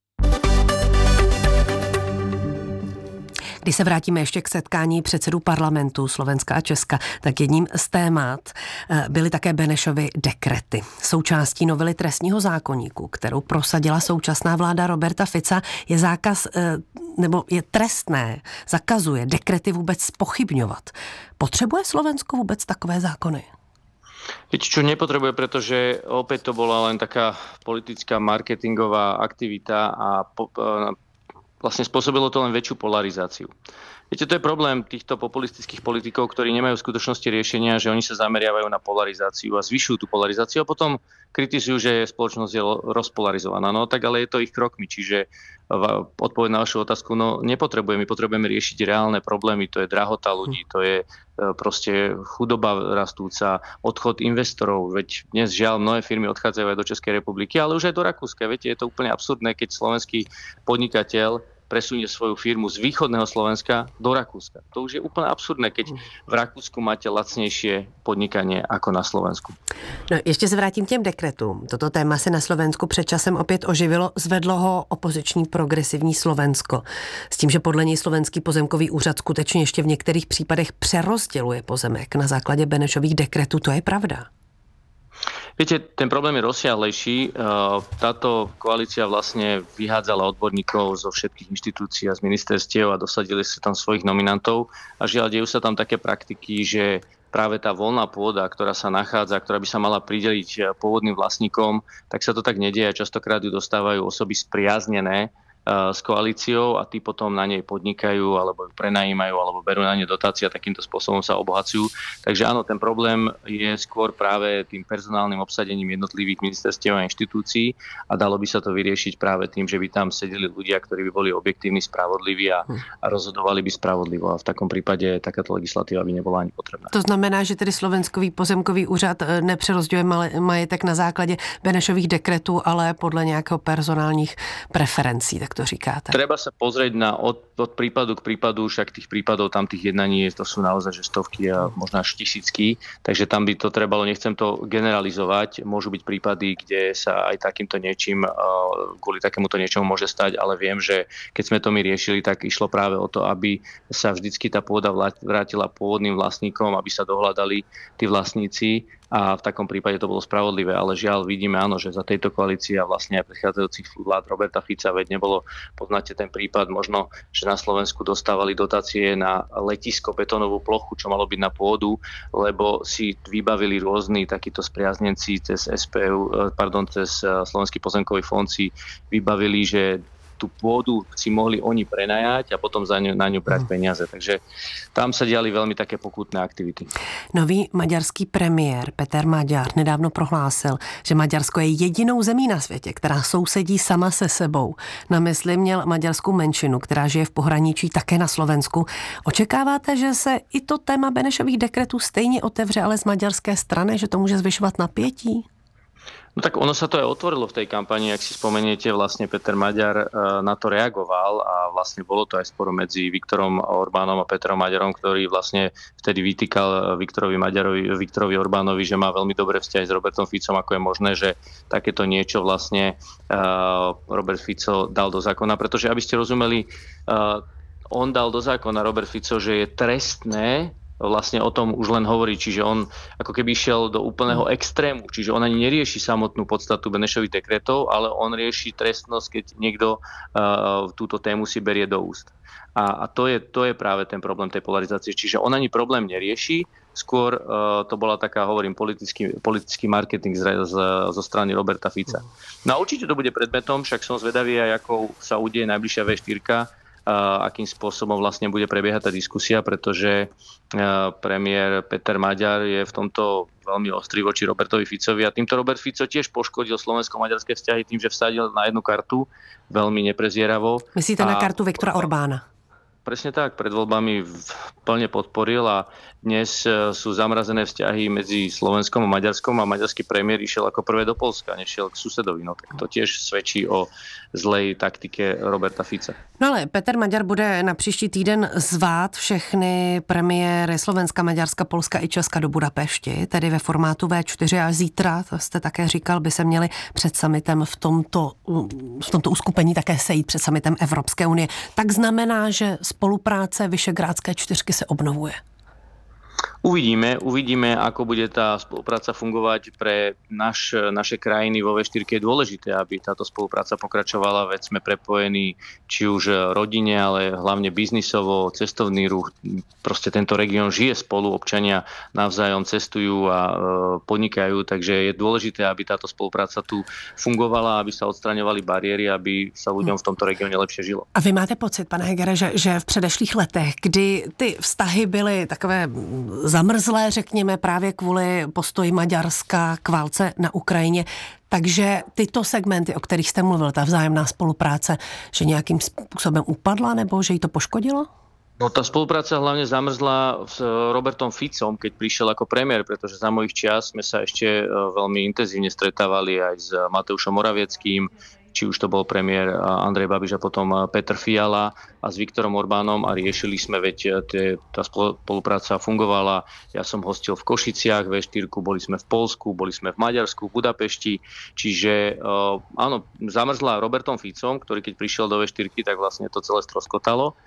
Když se vrátíme ještě k setkání předsedů parlamentů Slovenska a Česka, tak jedním z témat byly také Benešovy dekrety. Součástí novely trestního zákoníku, kterou prosadila současná vláda Roberta Fica, je zákaz, nebo je trestné, zakazuje dekrety vůbec zpochybňovat. Potřebuje Slovensko vůbec takové zákony? Viete čo, nepotrebuje, pretože opäť to bola len taká politická marketingová aktivita a po, vlastne spôsobilo to len väčšiu polarizáciu. Viete, to je problém týchto populistických politikov, ktorí nemajú v skutočnosti riešenia, že oni sa zameriavajú na polarizáciu a zvyšujú tú polarizáciu a potom kritizujú, že spoločnosť je rozpolarizovaná. No tak ale je to ich krokmi, čiže odpoveď na vašu otázku, no nepotrebujeme, my potrebujeme riešiť reálne problémy, to je drahota ľudí, to je proste chudoba rastúca, odchod investorov, veď dnes žiaľ mnohé firmy odchádzajú aj do Českej republiky, ale už aj do Rakúska. Viete, je to úplne absurdné, keď slovenský podnikateľ presunie svoju firmu z východného Slovenska do Rakúska. To už je úplne absurdné, keď v Rakúsku máte lacnejšie podnikanie ako na Slovensku. No, ještě se vrátím k těm dekretům. Toto téma se na Slovensku před časem opět oživilo. Zvedlo ho opoziční progresivní Slovensko. S tím, že podle něj slovenský pozemkový úřad skutečně ještě v některých případech přerozděluje pozemek na základě Benešových dekretů. To je pravda. Viete, ten problém je rozsiahlejší. Táto koalícia vlastne vyhádzala odborníkov zo všetkých inštitúcií a z ministerstiev a dosadili si tam svojich nominantov. A žiaľ, dejú sa tam také praktiky, že práve tá voľná pôda, ktorá sa nachádza, ktorá by sa mala prideliť pôvodným vlastníkom, tak sa to tak nedieje. Častokrát ju dostávajú osoby spriaznené s koalíciou a tí potom na nej podnikajú alebo ju prenajímajú alebo berú na ne dotácie a takýmto spôsobom sa obohacujú. Takže áno, ten problém je skôr práve tým personálnym obsadením jednotlivých ministerstiev a inštitúcií a dalo by sa to vyriešiť práve tým, že by tam sedeli ľudia, ktorí by boli objektívni, spravodliví a, a rozhodovali by spravodlivo a v takom prípade takáto legislatíva by nebola ani potrebná. To znamená, že tedy Slovenský pozemkový úřad nepřerozděluje majetek na základě Benešových dekretů, ale podle nějakého personálních preferencí, tak to říkáte. Treba sa pozrieť na od, od prípadu k prípadu, však tých prípadov tam tých jednaní to sú naozaj že stovky a možno až tisícky, takže tam by to trebalo, nechcem to generalizovať, môžu byť prípady, kde sa aj takýmto niečím, kvôli takémuto niečomu môže stať, ale viem, že keď sme to my riešili, tak išlo práve o to, aby sa vždycky tá pôda vrátila pôvodným vlastníkom, aby sa dohľadali tí vlastníci a v takom prípade to bolo spravodlivé, ale žiaľ vidíme áno, že za tejto koalície a vlastne aj predchádzajúcich vlád Roberta Fica, veď nebolo, poznáte ten prípad možno, že na Slovensku dostávali dotácie na letisko, betónovú plochu, čo malo byť na pôdu, lebo si vybavili rôzni takíto spriaznenci cez es pé ú, pardon, cez Slovenský pozemkový fond si vybavili, že tú pôdu si mohli oni prenajať a potom za ňu, na ňu brať peniaze. Takže tam sa diali veľmi také pokutné aktivity. Nový maďarský premiér Peter Maďar nedávno prohlásil, že Maďarsko je jedinou zemí na světě, která sousedí sama se sebou. Na mysli měl maďarskou menšinu, která žije v pohraničí také na Slovensku. Očekáváte, že se i to téma Benešových dekretů stejně otevře, ale z maďarské strany, že to může zvyšovat napětí? No tak ono sa to aj otvorilo v tej kampani, ak si spomeniete, vlastne Peter Maďar na to reagoval a vlastne bolo to aj sporo medzi Viktorom Orbánom a Petrom Maďarom, ktorý vlastne vtedy vytýkal Viktorovi Maďarovi, Viktorovi Orbánovi, že má veľmi dobré vzťahy s Robertom Ficom, ako je možné, že takéto niečo vlastne uh, Robert Fico dal do zákona, pretože aby ste rozumeli, uh, on dal do zákona Robert Fico, že je trestné vlastne o tom už len hovorí, čiže on ako keby išiel do úplného extrému, čiže on ani nerieši samotnú podstatu Benešových dekretov, ale on rieši trestnosť, keď niekto uh, túto tému si berie do úst. A, a to, je, to je práve ten problém tej polarizácie, čiže on ani problém nerieši, skôr uh, to bola taká, hovorím, politický, politický marketing z, z, zo strany Roberta Fica. No a určite to bude predmetom, však som zvedavý aj, ako sa udeje najbližšia vé štyri, akým spôsobom vlastne bude prebiehať tá diskusia, pretože premiér Peter Maďar je v tomto veľmi ostrý voči Robertovi Ficovi a týmto Robert Fico tiež poškodil slovensko-maďarské vzťahy tým, že vsadil na jednu kartu veľmi neprezieravo. Myslíte na kartu Viktora Orbána? Presne tak, pred voľbami plne podporil a dnes sú zamrazené vzťahy medzi Slovenskom a Maďarskom a maďarský premiér išiel ako prvé do Poľska, nešiel k susedovi. No tak to tiež svedčí o zlej taktike Roberta Fica. No ale Peter Maďar bude na příští týden zvát všechny premiéry Slovenska, Maďarska, Polska i Česka do Budapešti, tedy ve formátu vé čtyři a zítra, to jste také říkal, by se měli před summitem v tomto, v tomto uskupení také sejít před summitem Evropské unie. Tak znamená, že spolupráce Vyšegrádské čtyřky se obnovuje? Uvidíme, uvidíme, ako bude tá spolupráca fungovať pre naš, naše krajiny vo vé štyri. Je dôležité, aby táto spolupráca pokračovala, veď sme prepojení či už rodine, ale hlavne biznisovo, cestovný ruch. Proste tento región žije spolu, občania navzájom cestujú a e, podnikajú, takže je dôležité, aby táto spolupráca tu fungovala, aby sa odstraňovali bariéry, aby sa ľuďom v tomto regióne lepšie žilo. A vy máte pocit, pane Hegere, že, že v předešlých letech, kdy ty vztahy byly takové zamrzlé, řekněme, právě kvůli postoji Maďarska k válce na Ukrajině, takže tyto segmenty, o kterých jste mluvil, ta vzájemná spolupráce, že nějakým způsobem upadla nebo že jí to poškodilo? No tá spolupráca hlavne zamrzla s Robertom Ficom, keď prišiel ako premiér, pretože za mojich čias sme sa ešte veľmi intenzívne stretávali aj s Mateušom Moravieckým, či už to bol premiér Andrej Babiš a potom Petr Fiala a s Viktorom Orbánom a riešili sme, veď tie, tá spolupráca fungovala. Ja som hostil v Košiciach vé štyri, boli sme v Poľsku, boli sme v Maďarsku, v Budapešti, čiže uh, áno, zamrzla Robertom Ficom, ktorý keď prišiel do vé štyri, tak vlastne to celé stroskotalo.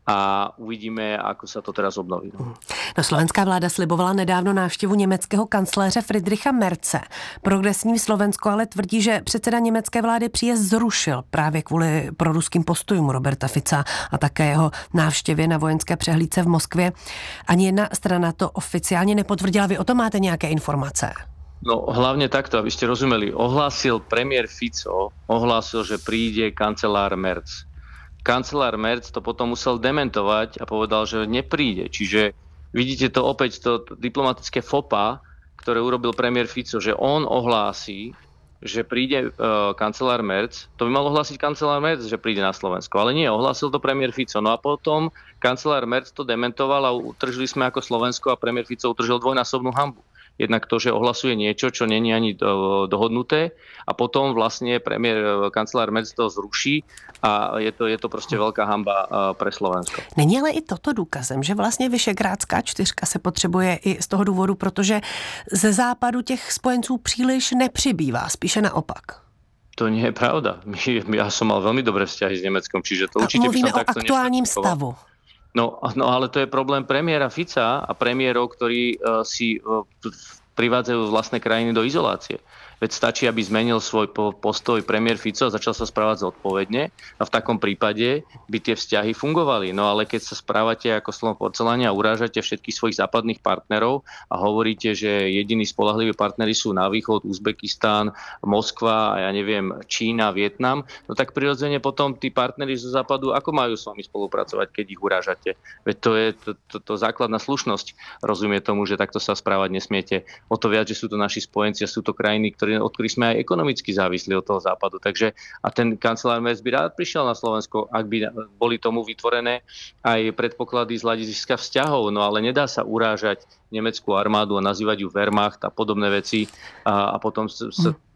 A uvidíme, ako sa to teraz obnoví. No, slovenská vláda slibovala nedávno návštěvu německého kancléře Friedricha Merze. Progresivní Slovensko ale tvrdí, že předseda německé vlády příjezd zrušil právě kvůli proruským postojům Roberta Fica a také jeho návštěvě na vojenské přehlídce v Moskvě. Ani jedna strana to oficiálně nepotvrdila. Vy o tom máte nějaké informace? No hlavne takto, aby ste rozumeli. Ohlásil premiér Fico, ohlásil, že príde kancelár Merz. Kancelár Merz to potom musel dementovať a povedal, že nepríde. Čiže vidíte to opäť, to diplomatické fopa, ktoré urobil premiér Fico, že on ohlási, že príde uh, kancelár Merz. To by mal ohlásiť kancelár Merz, že príde na Slovensko. Ale nie, ohlásil to premiér Fico. No a potom kancelár Merz to dementoval a utržili sme ako Slovensko a premiér Fico utržil dvojnásobnú hanbu. Jednak to, že ohlasuje niečo, čo není ani do, dohodnuté a potom vlastne premiér, kancelár Merz to zruší a je to, je to prostě veľká hanba pre Slovensko. Není ale i toto důkazem, že vlastně Visegrádská čtyřka se potřebuje i z toho důvodu, protože ze západu těch spojenců příliš nepřibývá, spíše naopak. To nie je pravda. My, ja som mal veľmi dobré vzťahy s Nemeckom, čiže to určite mluvíme by som takto o aktuálním stavu. No, no ale to je problém premiéra Fica a premiérov, ktorí uh, si uh, privádzajú vlastné krajiny do izolácie. Veď stačí, aby zmenil svoj postoj premiér Fico a začal sa správať zodpovedne a v takom prípade by tie vzťahy fungovali. No ale keď sa správate ako slovo porceláne a urážate všetkých svojich západných partnerov a hovoríte, že jediní spoľahliví partneri sú na východ, Uzbekistán, Moskva a ja neviem, Čína, Vietnam, no tak prirodzene potom tí partneri zo západu ako majú s vami spolupracovať, keď ich urážate? Veď to je to, to, to základná slušnosť. Rozumie tomu, že takto sa správať nesmiete. O to viac, že sú to naši spojenci a sú to krajiny, ktoré od ktorých sme aj ekonomicky závislí od toho západu. Takže a ten kancelár Merz by rád prišiel na Slovensko, ak by boli tomu vytvorené aj predpoklady z hľadiska vzťahov. No ale nedá sa urážať nemeckú armádu a nazývať ju Wehrmacht a podobné veci a, a potom sa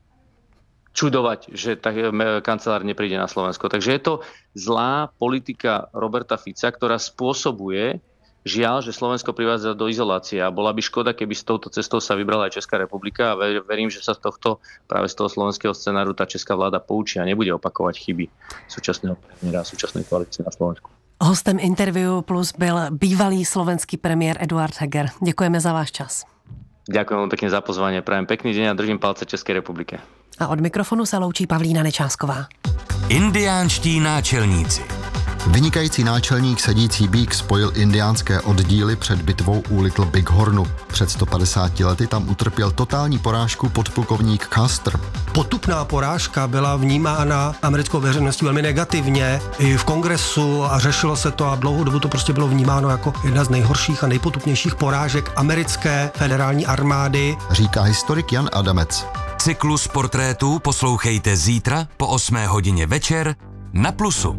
čudovať, že tak kancelár nepríde na Slovensko. Takže je to zlá politika Roberta Fica, ktorá spôsobuje žiaľ, že Slovensko privádza do izolácie a bola by škoda, keby s touto cestou sa vybrala aj Česká republika a verím, že sa z tohto, práve z toho slovenského scenáru tá česká vláda poučí a nebude opakovať chyby súčasného premiéra a súčasnej koalície na Slovensku. Hostem Interview Plus byl bývalý slovenský premiér Eduard Heger. Děkujeme za váš čas. Ďakujem vám pekne za pozvanie, prajem pekný deň a držím palce Českej republike. A od mikrofonu se loučí Pavlína Nečásková. Indiánští náčelníci. Vynikající náčelník sedící býk spojil indiánské oddíly před bitvou u Little Bighornu. Před sto padesáti lety tam utrpěl totální porážku podplukovník Custer. Potupná porážka byla vnímána americkou veřejností velmi negativně i v kongresu a řešilo se to a dlouhou dobu to prostě bylo vnímáno jako jedna z nejhorších a nejpotupnějších porážek americké federální armády. Říká historik Jan Adamec. Cyklus portrétů poslouchejte zítra po osmé hodině večer na Plusu.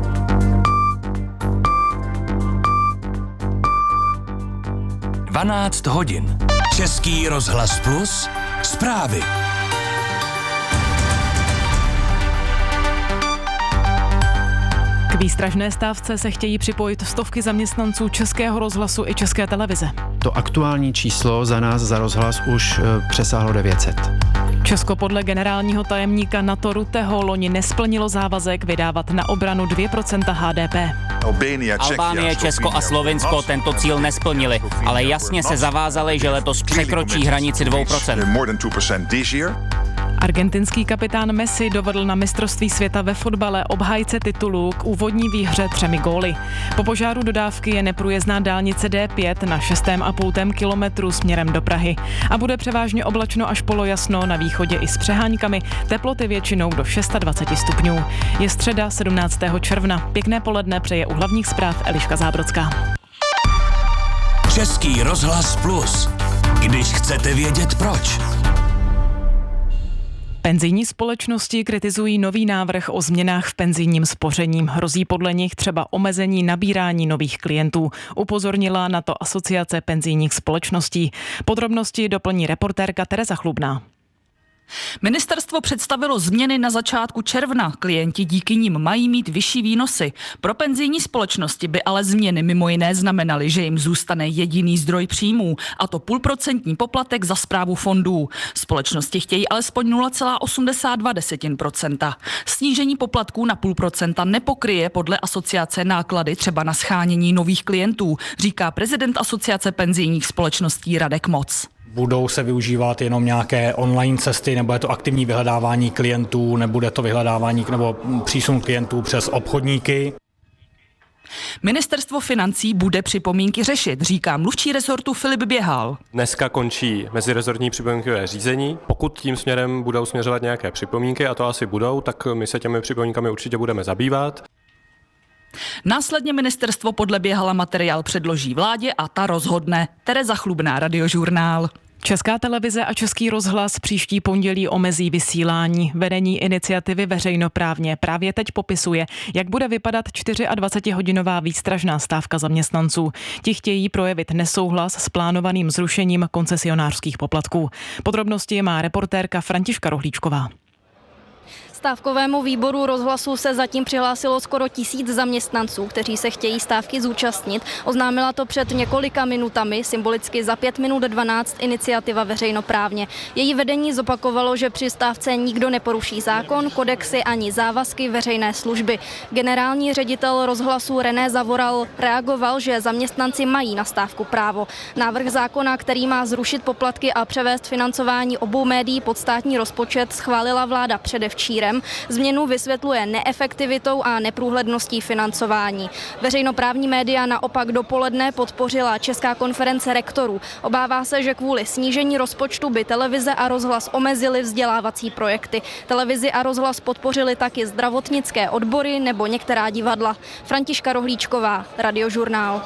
dvanáct hodin. Český rozhlas Plus. Zprávy. K výstražné stávce se chtějí připojit stovky zaměstnanců Českého rozhlasu i České televize. To aktuální číslo za nás, za rozhlas, už přesáhlo devět set. Česko podle generálního tajemníka NATO Rutteho loni nesplnilo závazek vydávat na obranu dvě procenta H D P. Albánie, Česko a Slovinsko tento cíl nesplnili, ale jasně se zavázali, že letos překročí hranici dvou procent. Argentinský kapitán Messi dovedl na mistrovství světa ve fotbale obhájce titulu k úvodní výhře třemi góly. Po požáru dodávky je neprůjezdná dálnice D pět na šestém a půltém kilometru směrem do Prahy. A bude převážně oblačno až polojasno, na východě i s přeháňkami, teploty většinou do dvacet šest stupňů. Je středa sedmnáctého června. Pěkné poledne přeje u hlavních zpráv Eliška Zábrodská. Český rozhlas Plus. Když chcete vědět proč. Penzijní společnosti kritizují nový návrh o změnách v penzijním spoření. Hrozí podle nich třeba omezení nabírání nových klientů. Upozornila na to Asociace penzijních společností. Podrobnosti doplní reportérka Tereza Chlubná. Ministerstvo představilo změny na začátku června. Klienti díky nim mají mít vyšší výnosy. Pro penzijní společnosti by ale změny mimo jiné znamenaly, že jim zůstane jediný zdroj příjmů, a to půlprocentní poplatek za správu fondů. Společnosti chtějí alespoň nula celá osmdesát dva procenta. Snížení poplatků na půl procenta nepokryje podle asociace náklady třeba na shánění nových klientů, říká prezident Asociace penzijních společností Radek Moc. Budou se využívat jenom nějaké online cesty, nebo je to aktivní vyhledávání klientů, nebude to vyhledávání nebo přísun klientů přes obchodníky. Ministerstvo financí bude připomínky řešit, říká mluvčí rezortu Filip Běhal. Dneska končí mezirezortní připomínkové řízení. Pokud tím směrem budou směřovat nějaké připomínky, a to asi budou, tak my se těmi připomínkami určitě budeme zabývat. Následně ministerstvo podle Běhala materiál předloží vládě a ta rozhodne. Tereza Chlubná, Radiožurnál. Česká televize a Český rozhlas příští pondělí omezí vysílání. Vedení iniciativy Veřejnoprávně právě teď popisuje, jak bude vypadat dvacetihodinová výstražná stávka zaměstnanců. Ti chtějí projevit nesouhlas s plánovaným zrušením koncesionářských poplatků. Podrobnosti má reportérka Františka Rohlíčková. Stávkovému výboru rozhlasu se zatím přihlásilo skoro tisíc zaměstnanců, kteří se chtějí stávky zúčastnit. Oznámila to před několika minutami, symbolicky za pět minut dvanáct iniciativa Veřejnoprávně. Její vedení zopakovalo, že při stávce nikdo neporuší zákon, kodexy ani závazky veřejné služby. Generální ředitel rozhlasu René Zavoral reagoval, že zaměstnanci mají na stávku právo. Návrh zákona, který má zrušit poplatky a převést financování obou médií pod státní rozpočet, schválila vláda předevčírem. Změnu vysvětluje neefektivitou a neprůhledností financování. Veřejnoprávní média naopak dopoledne podpořila Česká konference rektorů. Obává se, že kvůli snížení rozpočtu by televize a rozhlas omezily vzdělávací projekty. Televizi a rozhlas podpořili taky zdravotnické odbory nebo některá divadla. Františka Rohlíčková, Radiožurnál.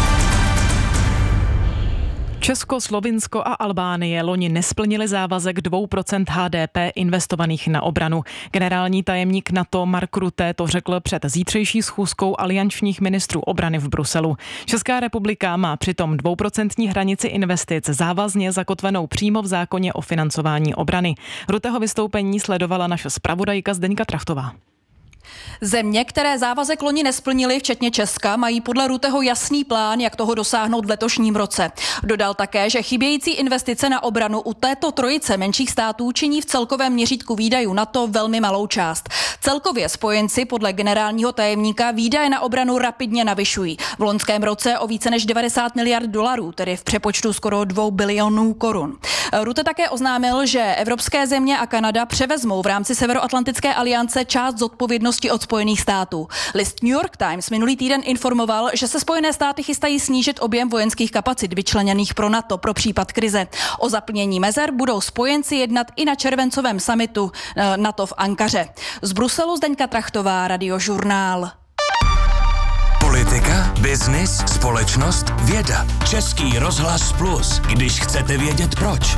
Česko, Slovinsko a Albánie loni nesplnili závazek dvou procent H D P investovaných na obranu. Generální tajemník NATO Mark Rutte to řekl před zítřejší schůzkou aliančních ministrů obrany v Bruselu. Česká republika má přitom dvouprocentní hranici investic závazně zakotvenou přímo v zákoně o financování obrany. Rutteho vystoupení sledovala naše zpravodajka Zdeňka Trachtová. Země, které závazek loni nesplnily, včetně Česka, mají podle Rutteho jasný plán, jak toho dosáhnout v letošním roce. Dodal také, že chybějící investice na obranu u této trojice menších států činí v celkovém měřítku výdajů NATO velmi malou část. Celkově spojenci podle generálního tajemníka výdaje na obranu rapidně navyšují. V loňském roce o více než devadesát miliard dolarů, tedy v přepočtu skoro dvou bilionů korun. Rutte také oznámil, že evropské země a Kanada převezmou v rámci Severoatlantické aliance část zodpovědnosti od Spojených států. List New York Times minulý týden informoval, že se Spojené státy chystají snížit objem vojenských kapacit vyčleněných pro NATO pro případ krize. O zaplnění mezer budou spojenci jednat i na červencovém summitu NATO v Ankaře. Z Bruselu Zdeňka Trachtová, Radiožurnál. Politika, biznis, společnost, věda. Český rozhlas Plus, když chcete vědět proč.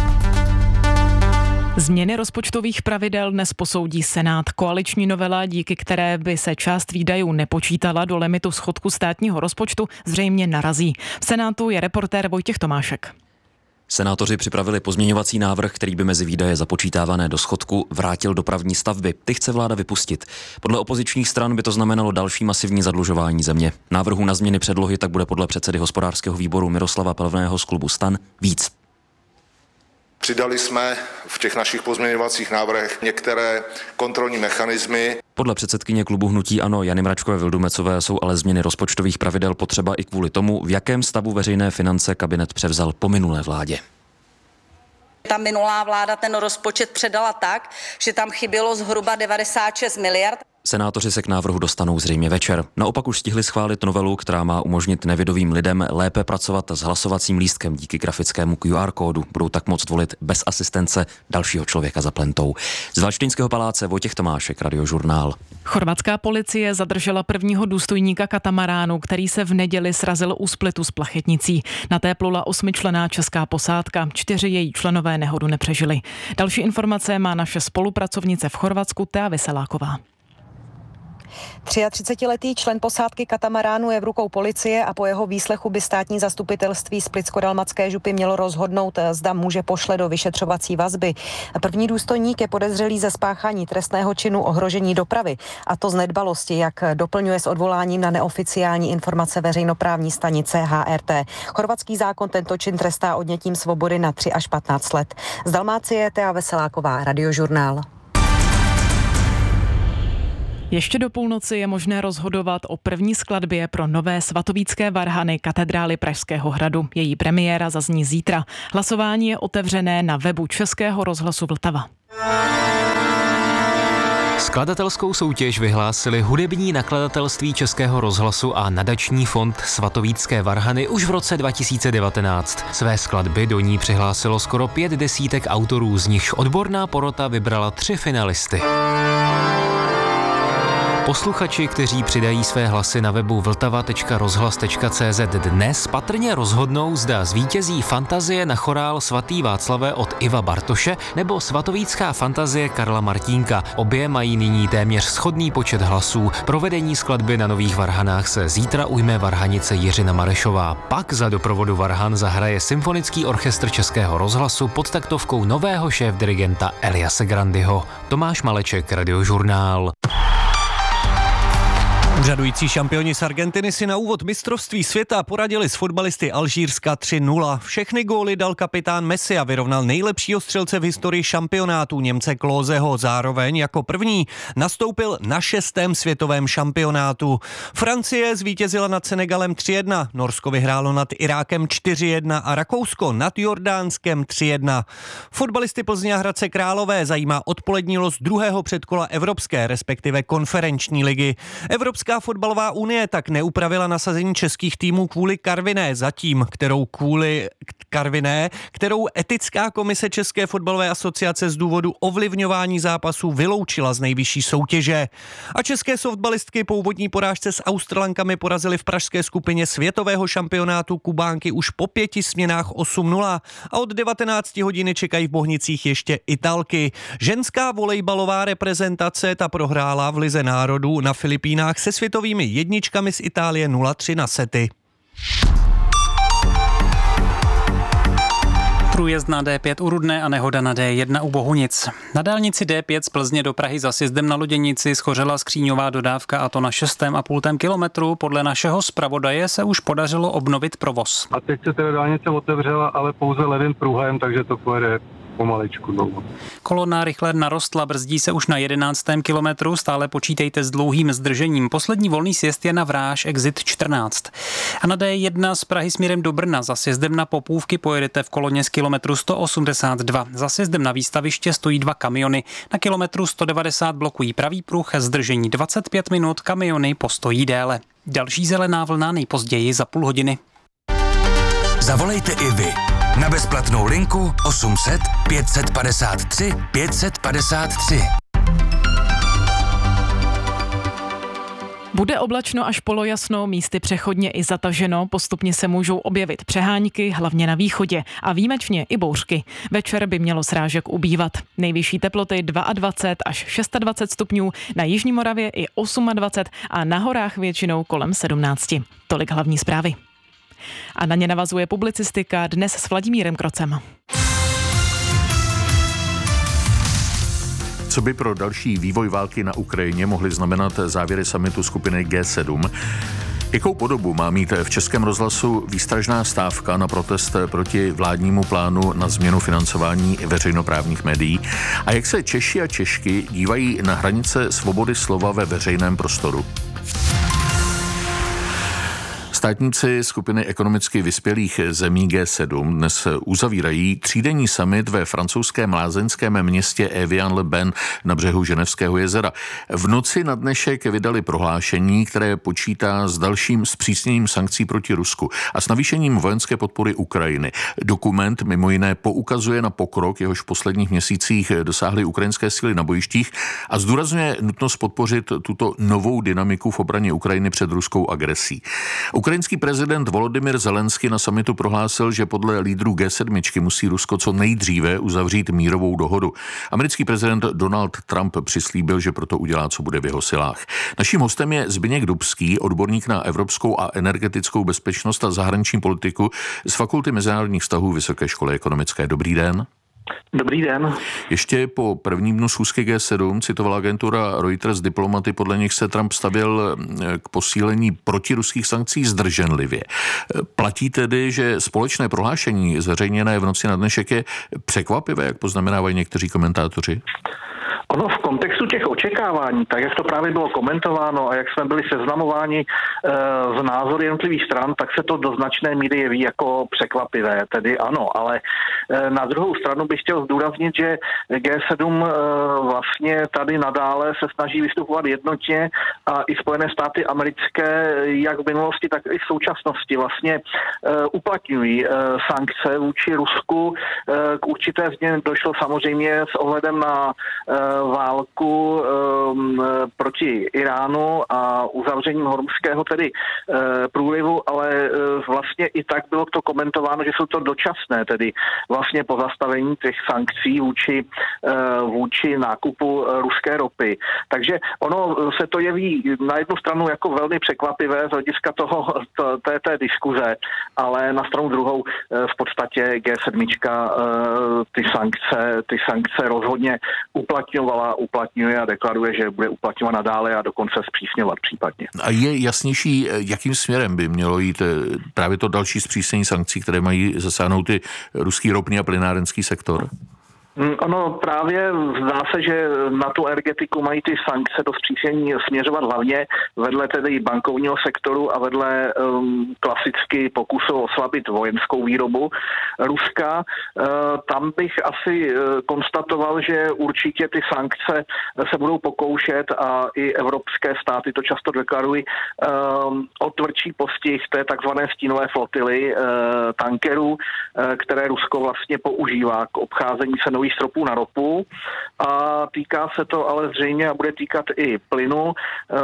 Změny rozpočtových pravidel dnes posoudí Senát. Koaliční novela, díky které by se část výdajů nepočítala do limitu schodku státního rozpočtu, zřejmě narazí. V Senátu je reportér Vojtěch Tomášek. Senátoři připravili pozměňovací návrh, který by mezi výdaje započítávané do schodku vrátil dopravní stavby. Ty chce vláda vypustit. Podle opozičních stran by to znamenalo další masivní zadlužování země. Návrhu na změny předlohy tak bude podle předsedy hospodářského výboru Miroslava Pelevného z klubu STAN víc. Přidali jsme v těch našich pozměňovacích návrhech některé kontrolní mechanismy. Podle předsedkyně klubu Hnutí ANO Jany Mračkové Vildumecové jsou ale změny rozpočtových pravidel potřeba i kvůli tomu, v jakém stavu veřejné finance kabinet převzal po minulé vládě. Ta minulá vláda ten rozpočet předala tak, že tam chybělo zhruba devadesát šest miliard. Senátoři se k návrhu dostanou zřejmě večer. Naopak už stihli schválit novelu, která má umožnit nevidovým lidem lépe pracovat s hlasovacím lístkem díky grafickému Q R kódu. Budou tak moct volit bez asistence dalšího člověka za plentou. Z Valštejnského paláce Vojtěch Tomášek, Radiožurnál. Chorvatská policie zadržela prvního důstojníka katamaránu, který se v neděli srazil u splitu s plachetnicí. Na té plula osmičlenná česká posádka. Čtyři její členové nehodu nepřežili. Další informace má naše spolupracovnice v Chorvatsku Tea Veseláková. třiatřicetiletý člen posádky katamaránu je v rukou policie a po jeho výslechu by státní zastupitelství Splitsko-dalmatské župy mělo rozhodnout, zda muže pošle do vyšetřovací vazby. První důstojník je podezřelý ze spáchání trestného činu ohrožení dopravy, a to z nedbalosti, jak doplňuje s odvoláním na neoficiální informace veřejnoprávní stanice H R T. Chorvatský zákon tento čin trestá odnětím svobody na tři až patnáct let. Z Dalmácie Tea Veseláková, Radiožurnál. Ještě do půlnoci je možné rozhodovat o první skladbě pro nové svatovícké varhany katedrály Pražského hradu. Její premiéra zazní zítra. Hlasování je otevřené na webu Českého rozhlasu Vltava. Skladatelskou soutěž vyhlásili hudební nakladatelství Českého rozhlasu a nadační fond Svatovícké varhany už v roce dva tisíce devatenáct. Své skladby do ní přihlásilo skoro pět desítek autorů, z nichž odborná porota vybrala tři finalisty. Posluchači, kteří přidají své hlasy na webu vltava tečka rozhlas tečka cé zet dnes patrně rozhodnou, zda zvítězí Fantazie na chorál Svatý Václavé od Iva Bartoše nebo Svatovícká fantazie Karla Martínka. Obě mají nyní téměř shodný počet hlasů. Provedení skladby na nových varhanách se zítra ujme varhanice Jiřina Marešová. Pak za doprovodu varhan zahraje Symfonický orchestr Českého rozhlasu pod taktovkou nového šéfdirigenta Eliase Grandyho. Tomáš Maleček, Radiožurnál. Úřadující šampioni z Argentiny si na úvod mistrovství světa poradili s fotbalisty Alžírska tři nula. Všechny góly dal kapitán Messi a vyrovnal nejlepšího střelce v historii šampionátu Němce Klóseho. Zároveň jako první nastoupil na šestém světovém šampionátu. Francie zvítězila nad Senegalem tři jedna, Norsko vyhrálo nad Irákem čtyři jedna a Rakousko nad Jordánskem tři jedna. Fotbalisty Plzně a Hradce Králové zajímá odpolední los druhého předkola Evropské, respektive konferenční ligy. Evropská fotbalová unie tak neupravila nasazení českých týmů kvůli Karviné, zatím, kterou kvůli Karviné, kterou etická komise České fotbalové asociace z důvodu ovlivňování zápasů vyloučila z nejvyšší soutěže. A české softballistky po úvodní porážce s Australankami porazily v pražské skupině světového šampionátu Kubánky už po pěti směnách osm nula a od devatenácti hodiny čekají v Bohnicích ještě Italky. Ženská volejbalová reprezentace ta prohrála v Lize národů na Filipínách se světovými jedničkami z Itálie nula tři na sety. Průjezd na D pět u Rudné a nehoda na D jedna u Bohunic. Na dálnici D pět z Plzně do Prahy za sjezdem na Loděnici schořela skříňová dodávka, a to na šestém a půl kilometru. Podle našeho zpravodaje se už podařilo obnovit provoz. A teď se teda dálnice otevřela, ale pouze levým pruhem, takže to pojede pomaličku dlouho. Kolona rychle narostla, brzdí se už na jedenáctém kilometru, stále počítejte s dlouhým zdržením. Poslední volný sjezd je na Vráž, exit čtrnáct. A na D jedna z Prahy směrem do Brna za sjezdem na Popůvky pojedete v koloně z kilometru sto osmdesát dva. Za sjezdem na Výstaviště stojí dva kamiony. Na kilometru sto devadesát blokují pravý pruh, zdržení dvacet pět minut, kamiony postojí déle. Další zelená vlna nejpozději za půl hodiny. Zavolejte i vy na bezplatnou linku osm set pět set padesát tři pět set padesát tři. Bude oblačno až polojasno, místy přechodně i zataženo, postupně se můžou objevit přehánky, hlavně na východě a výjimečně i bouřky. Večer by mělo srážek ubývat. Nejvyšší teploty dvacet dva až dvacet šest stupňů, na jižní Moravě i dvacet osm a na horách většinou kolem sedmnáct. Tolik hlavní zprávy. A na ně navazuje publicistika dnes s Vladimírem Krocem. Co by pro další vývoj války na Ukrajině mohly znamenat závěry summitu skupiny G sedm? Jakou podobu má mít v Českém rozhlasu výstražná stávka na protest proti vládnímu plánu na změnu financování veřejnoprávních médií? A jak se Češi a Češky dívají na hranice svobody slova ve veřejném prostoru? Státníci skupiny ekonomicky vyspělých zemí G sedm dnes uzavírají třídenní summit ve francouzském lázeňském městě Évian-le-Bain na břehu Ženevského jezera. V noci na dnešek vydali prohlášení, které počítá s dalším zpřísněním sankcí proti Rusku a s navýšením vojenské podpory Ukrajiny. Dokument mimo jiné poukazuje na pokrok, jehož v posledních měsících dosáhly ukrajinské síly na bojištích a zdůrazňuje nutnost podpořit tuto novou dynamiku v obraně Ukrajiny před ruskou agresí. Ukrajinský prezident Volodymyr Zelenský na summitu prohlásil, že podle lídrů G sedm musí Rusko co nejdříve uzavřít mírovou dohodu. Americký prezident Donald Trump přislíbil, že proto udělá, co bude v jeho silách. Naším hostem je Zbyněk Dubský, odborník na evropskou a energetickou bezpečnost a zahraniční politiku z Fakulty mezinárodních vztahů Vysoké školy ekonomické. Dobrý den. Dobrý den. Ještě po prvním dnu schůzky G sedm citovala agentura Reuters diplomaty, podle nich se Trump stavěl k posílení protiruských sankcí zdrženlivě. Platí tedy, že společné prohlášení zveřejněné v noci na dnešek je překvapivé, jak poznamenávají někteří komentátoři? Ono v kontextu těch očekávání, tak jak to právě bylo komentováno a jak jsme byli seznamováni e, z názory jednotlivých stran, tak se to do značné míry jeví jako překvapivé. Tedy ano, ale e, na druhou stranu bych chtěl zdůraznit, že G sedm e, vlastně tady nadále se snaží vystupovat jednotně a i Spojené státy americké, jak v minulosti, tak i v současnosti vlastně e, uplatňují e, sankce vůči Rusku. E, k určité změně došlo samozřejmě s ohledem na e, válku um, proti Iránu a uzavřením Hormuzského tedy uh, průlivu, ale uh, vlastně i tak bylo to komentováno, že jsou to dočasné, tedy vlastně pozastavení těch sankcí vůči, uh, vůči nákupu uh, ruské ropy. Takže ono se to jeví na jednu stranu jako velmi překvapivé z hlediska toho, to, té, té diskuze, ale na stranu druhou uh, v podstatě G sedm uh, ty sankce, ty sankce rozhodně uplatňovala, uplatňuje a deklaruje, že bude uplatňovat nadále a dokonce zpřísňovat případně. A je jasnější, jakým směrem by mělo jít právě to další zpřísnění sankcí, které mají zasáhnout i ruský ropný a plynárenský sektor? Ono právě zdá se, že na tu energetiku mají ty sankce do zpřísnění směřovat hlavně vedle tedy bankovního sektoru a vedle um, klasicky pokusu oslabit vojenskou výrobu Ruska. Uh, tam bych asi uh, konstatoval, že určitě ty sankce se budou pokoušet a i evropské státy to často deklarují um, o tvrdší postih té takzvané stínové flotily uh, tankerů, uh, které Rusko vlastně používá k obcházení se nových stropů na ropu a týká se to ale zřejmě a bude týkat i plynu,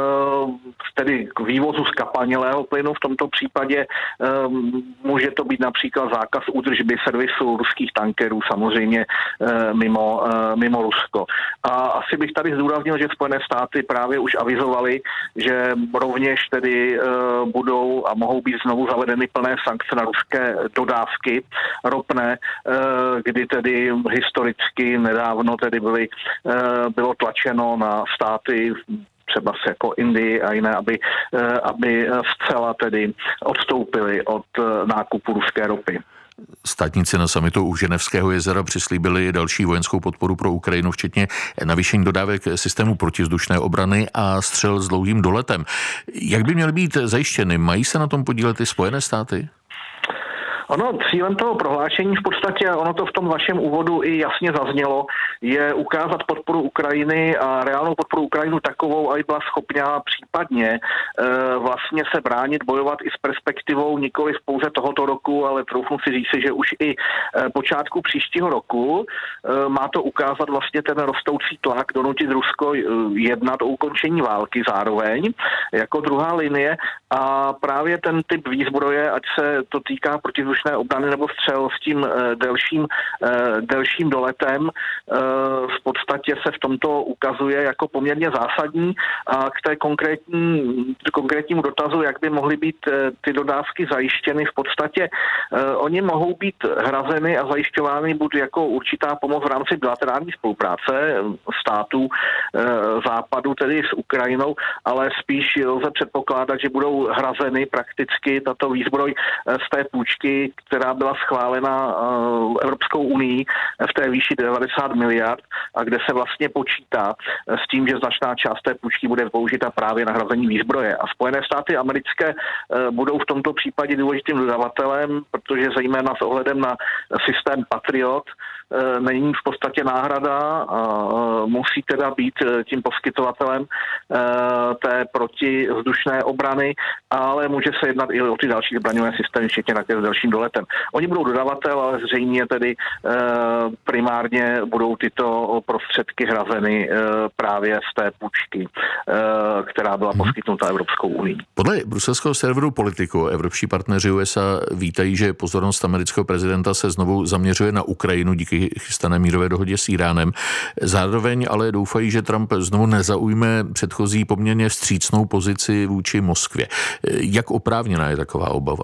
tedy k vývozu zkapalnělého plynu. V tomto případě může to být například zákaz údržby servisu ruských tankerů, samozřejmě mimo, mimo Rusko. A asi bych tady zdůraznil, že Spojené státy právě už avizovaly, že rovněž tedy budou a mohou být znovu zavedeny plné sankce na ruské dodávky ropné, kdy tedy historicky nedávno tedy byly, bylo tlačeno na státy třeba jako Indii a jiné, aby, aby zcela tedy odstoupili od nákupu ruské ropy. Státníci na summitu u Ženevského jezera přislíbili další vojenskou podporu pro Ukrajinu, včetně navýšení dodávek systému protivzdušné obrany a střel s dlouhým doletem. Jak by měly být zajištěny? Mají se na tom podílet i Spojené státy? Ono cílem toho prohlášení v podstatě, ono to v tom vašem úvodu i jasně zaznělo, je ukázat podporu Ukrajiny a reálnou podporu Ukrajinu takovou, aby byla schopná případně e, vlastně se bránit, bojovat i s perspektivou nikoli pouze tohoto roku, ale troufnu si říci, že už i e, počátku příštího roku e, má to ukázat vlastně ten rostoucí tlak, donutit Rusko e, jednat o ukončení války zároveň jako druhá linie a právě ten typ výzbroje, ať se to týká protivzdušné vzdušné obrany nebo střel s tím delším, delším doletem v podstatě se v tomto ukazuje jako poměrně zásadní a k té konkrétní, konkrétnímu dotazu, jak by mohly být ty dodávky zajištěny, v podstatě oni mohou být hrazeny a zajišťovány buď jako určitá pomoc v rámci bilaterální spolupráce států západu, tedy s Ukrajinou, ale spíš lze předpokládat, že budou hrazeny prakticky tato výzbroj z té půjčky, která byla schválena Evropskou unii v té výši devadesát miliard a kde se vlastně počítá s tím, že značná část té půjčky bude použita právě na hrazení výzbroje. A Spojené státy americké budou v tomto případě důležitým dodavatelem, protože zejména s ohledem na systém Patriot není v podstatě náhrada a musí teda být tím poskytovatelem té protivzdušné obrany, ale může se jednat i o ty další zbraňové systémy, včetně na s dalším doletem. Oni budou dodavatel, ale zřejmě tedy primárně budou tyto prostředky hrazeny právě z té půjčky, která byla poskytnuta Evropskou unii. Podle bruselského serveru Politico evropští partneři U S A vítají, že pozornost amerického prezidenta se znovu zaměřuje na Ukrajinu díky chystané mírové dohodě s Iránem. Zároveň ale doufají, že Trump znovu nezaujme předchozí poměrně vstřícnou pozici vůči Moskvě. Jak oprávněná je taková obava?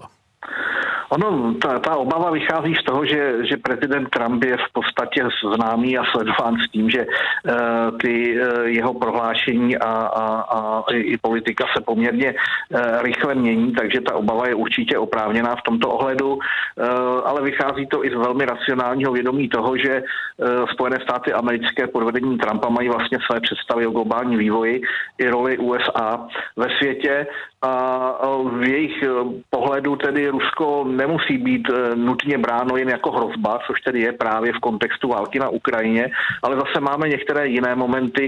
Ono, ta, ta obava vychází z toho, že, že prezident Trump je v podstatě známý a sledován s tím, že uh, ty uh, jeho prohlášení a, a, a i politika se poměrně uh, rychle mění, takže ta obava je určitě oprávněná v tomto ohledu, uh, ale vychází to i z velmi racionálního vědomí toho, že uh, Spojené státy americké pod vedením Trumpa mají vlastně své představy o globálním vývoji i roli U S A ve světě a v jejich pohledu tedy Rusko nemusí být nutně bráno jen jako hrozba, což tedy je právě v kontextu války na Ukrajině, ale zase máme některé jiné momenty,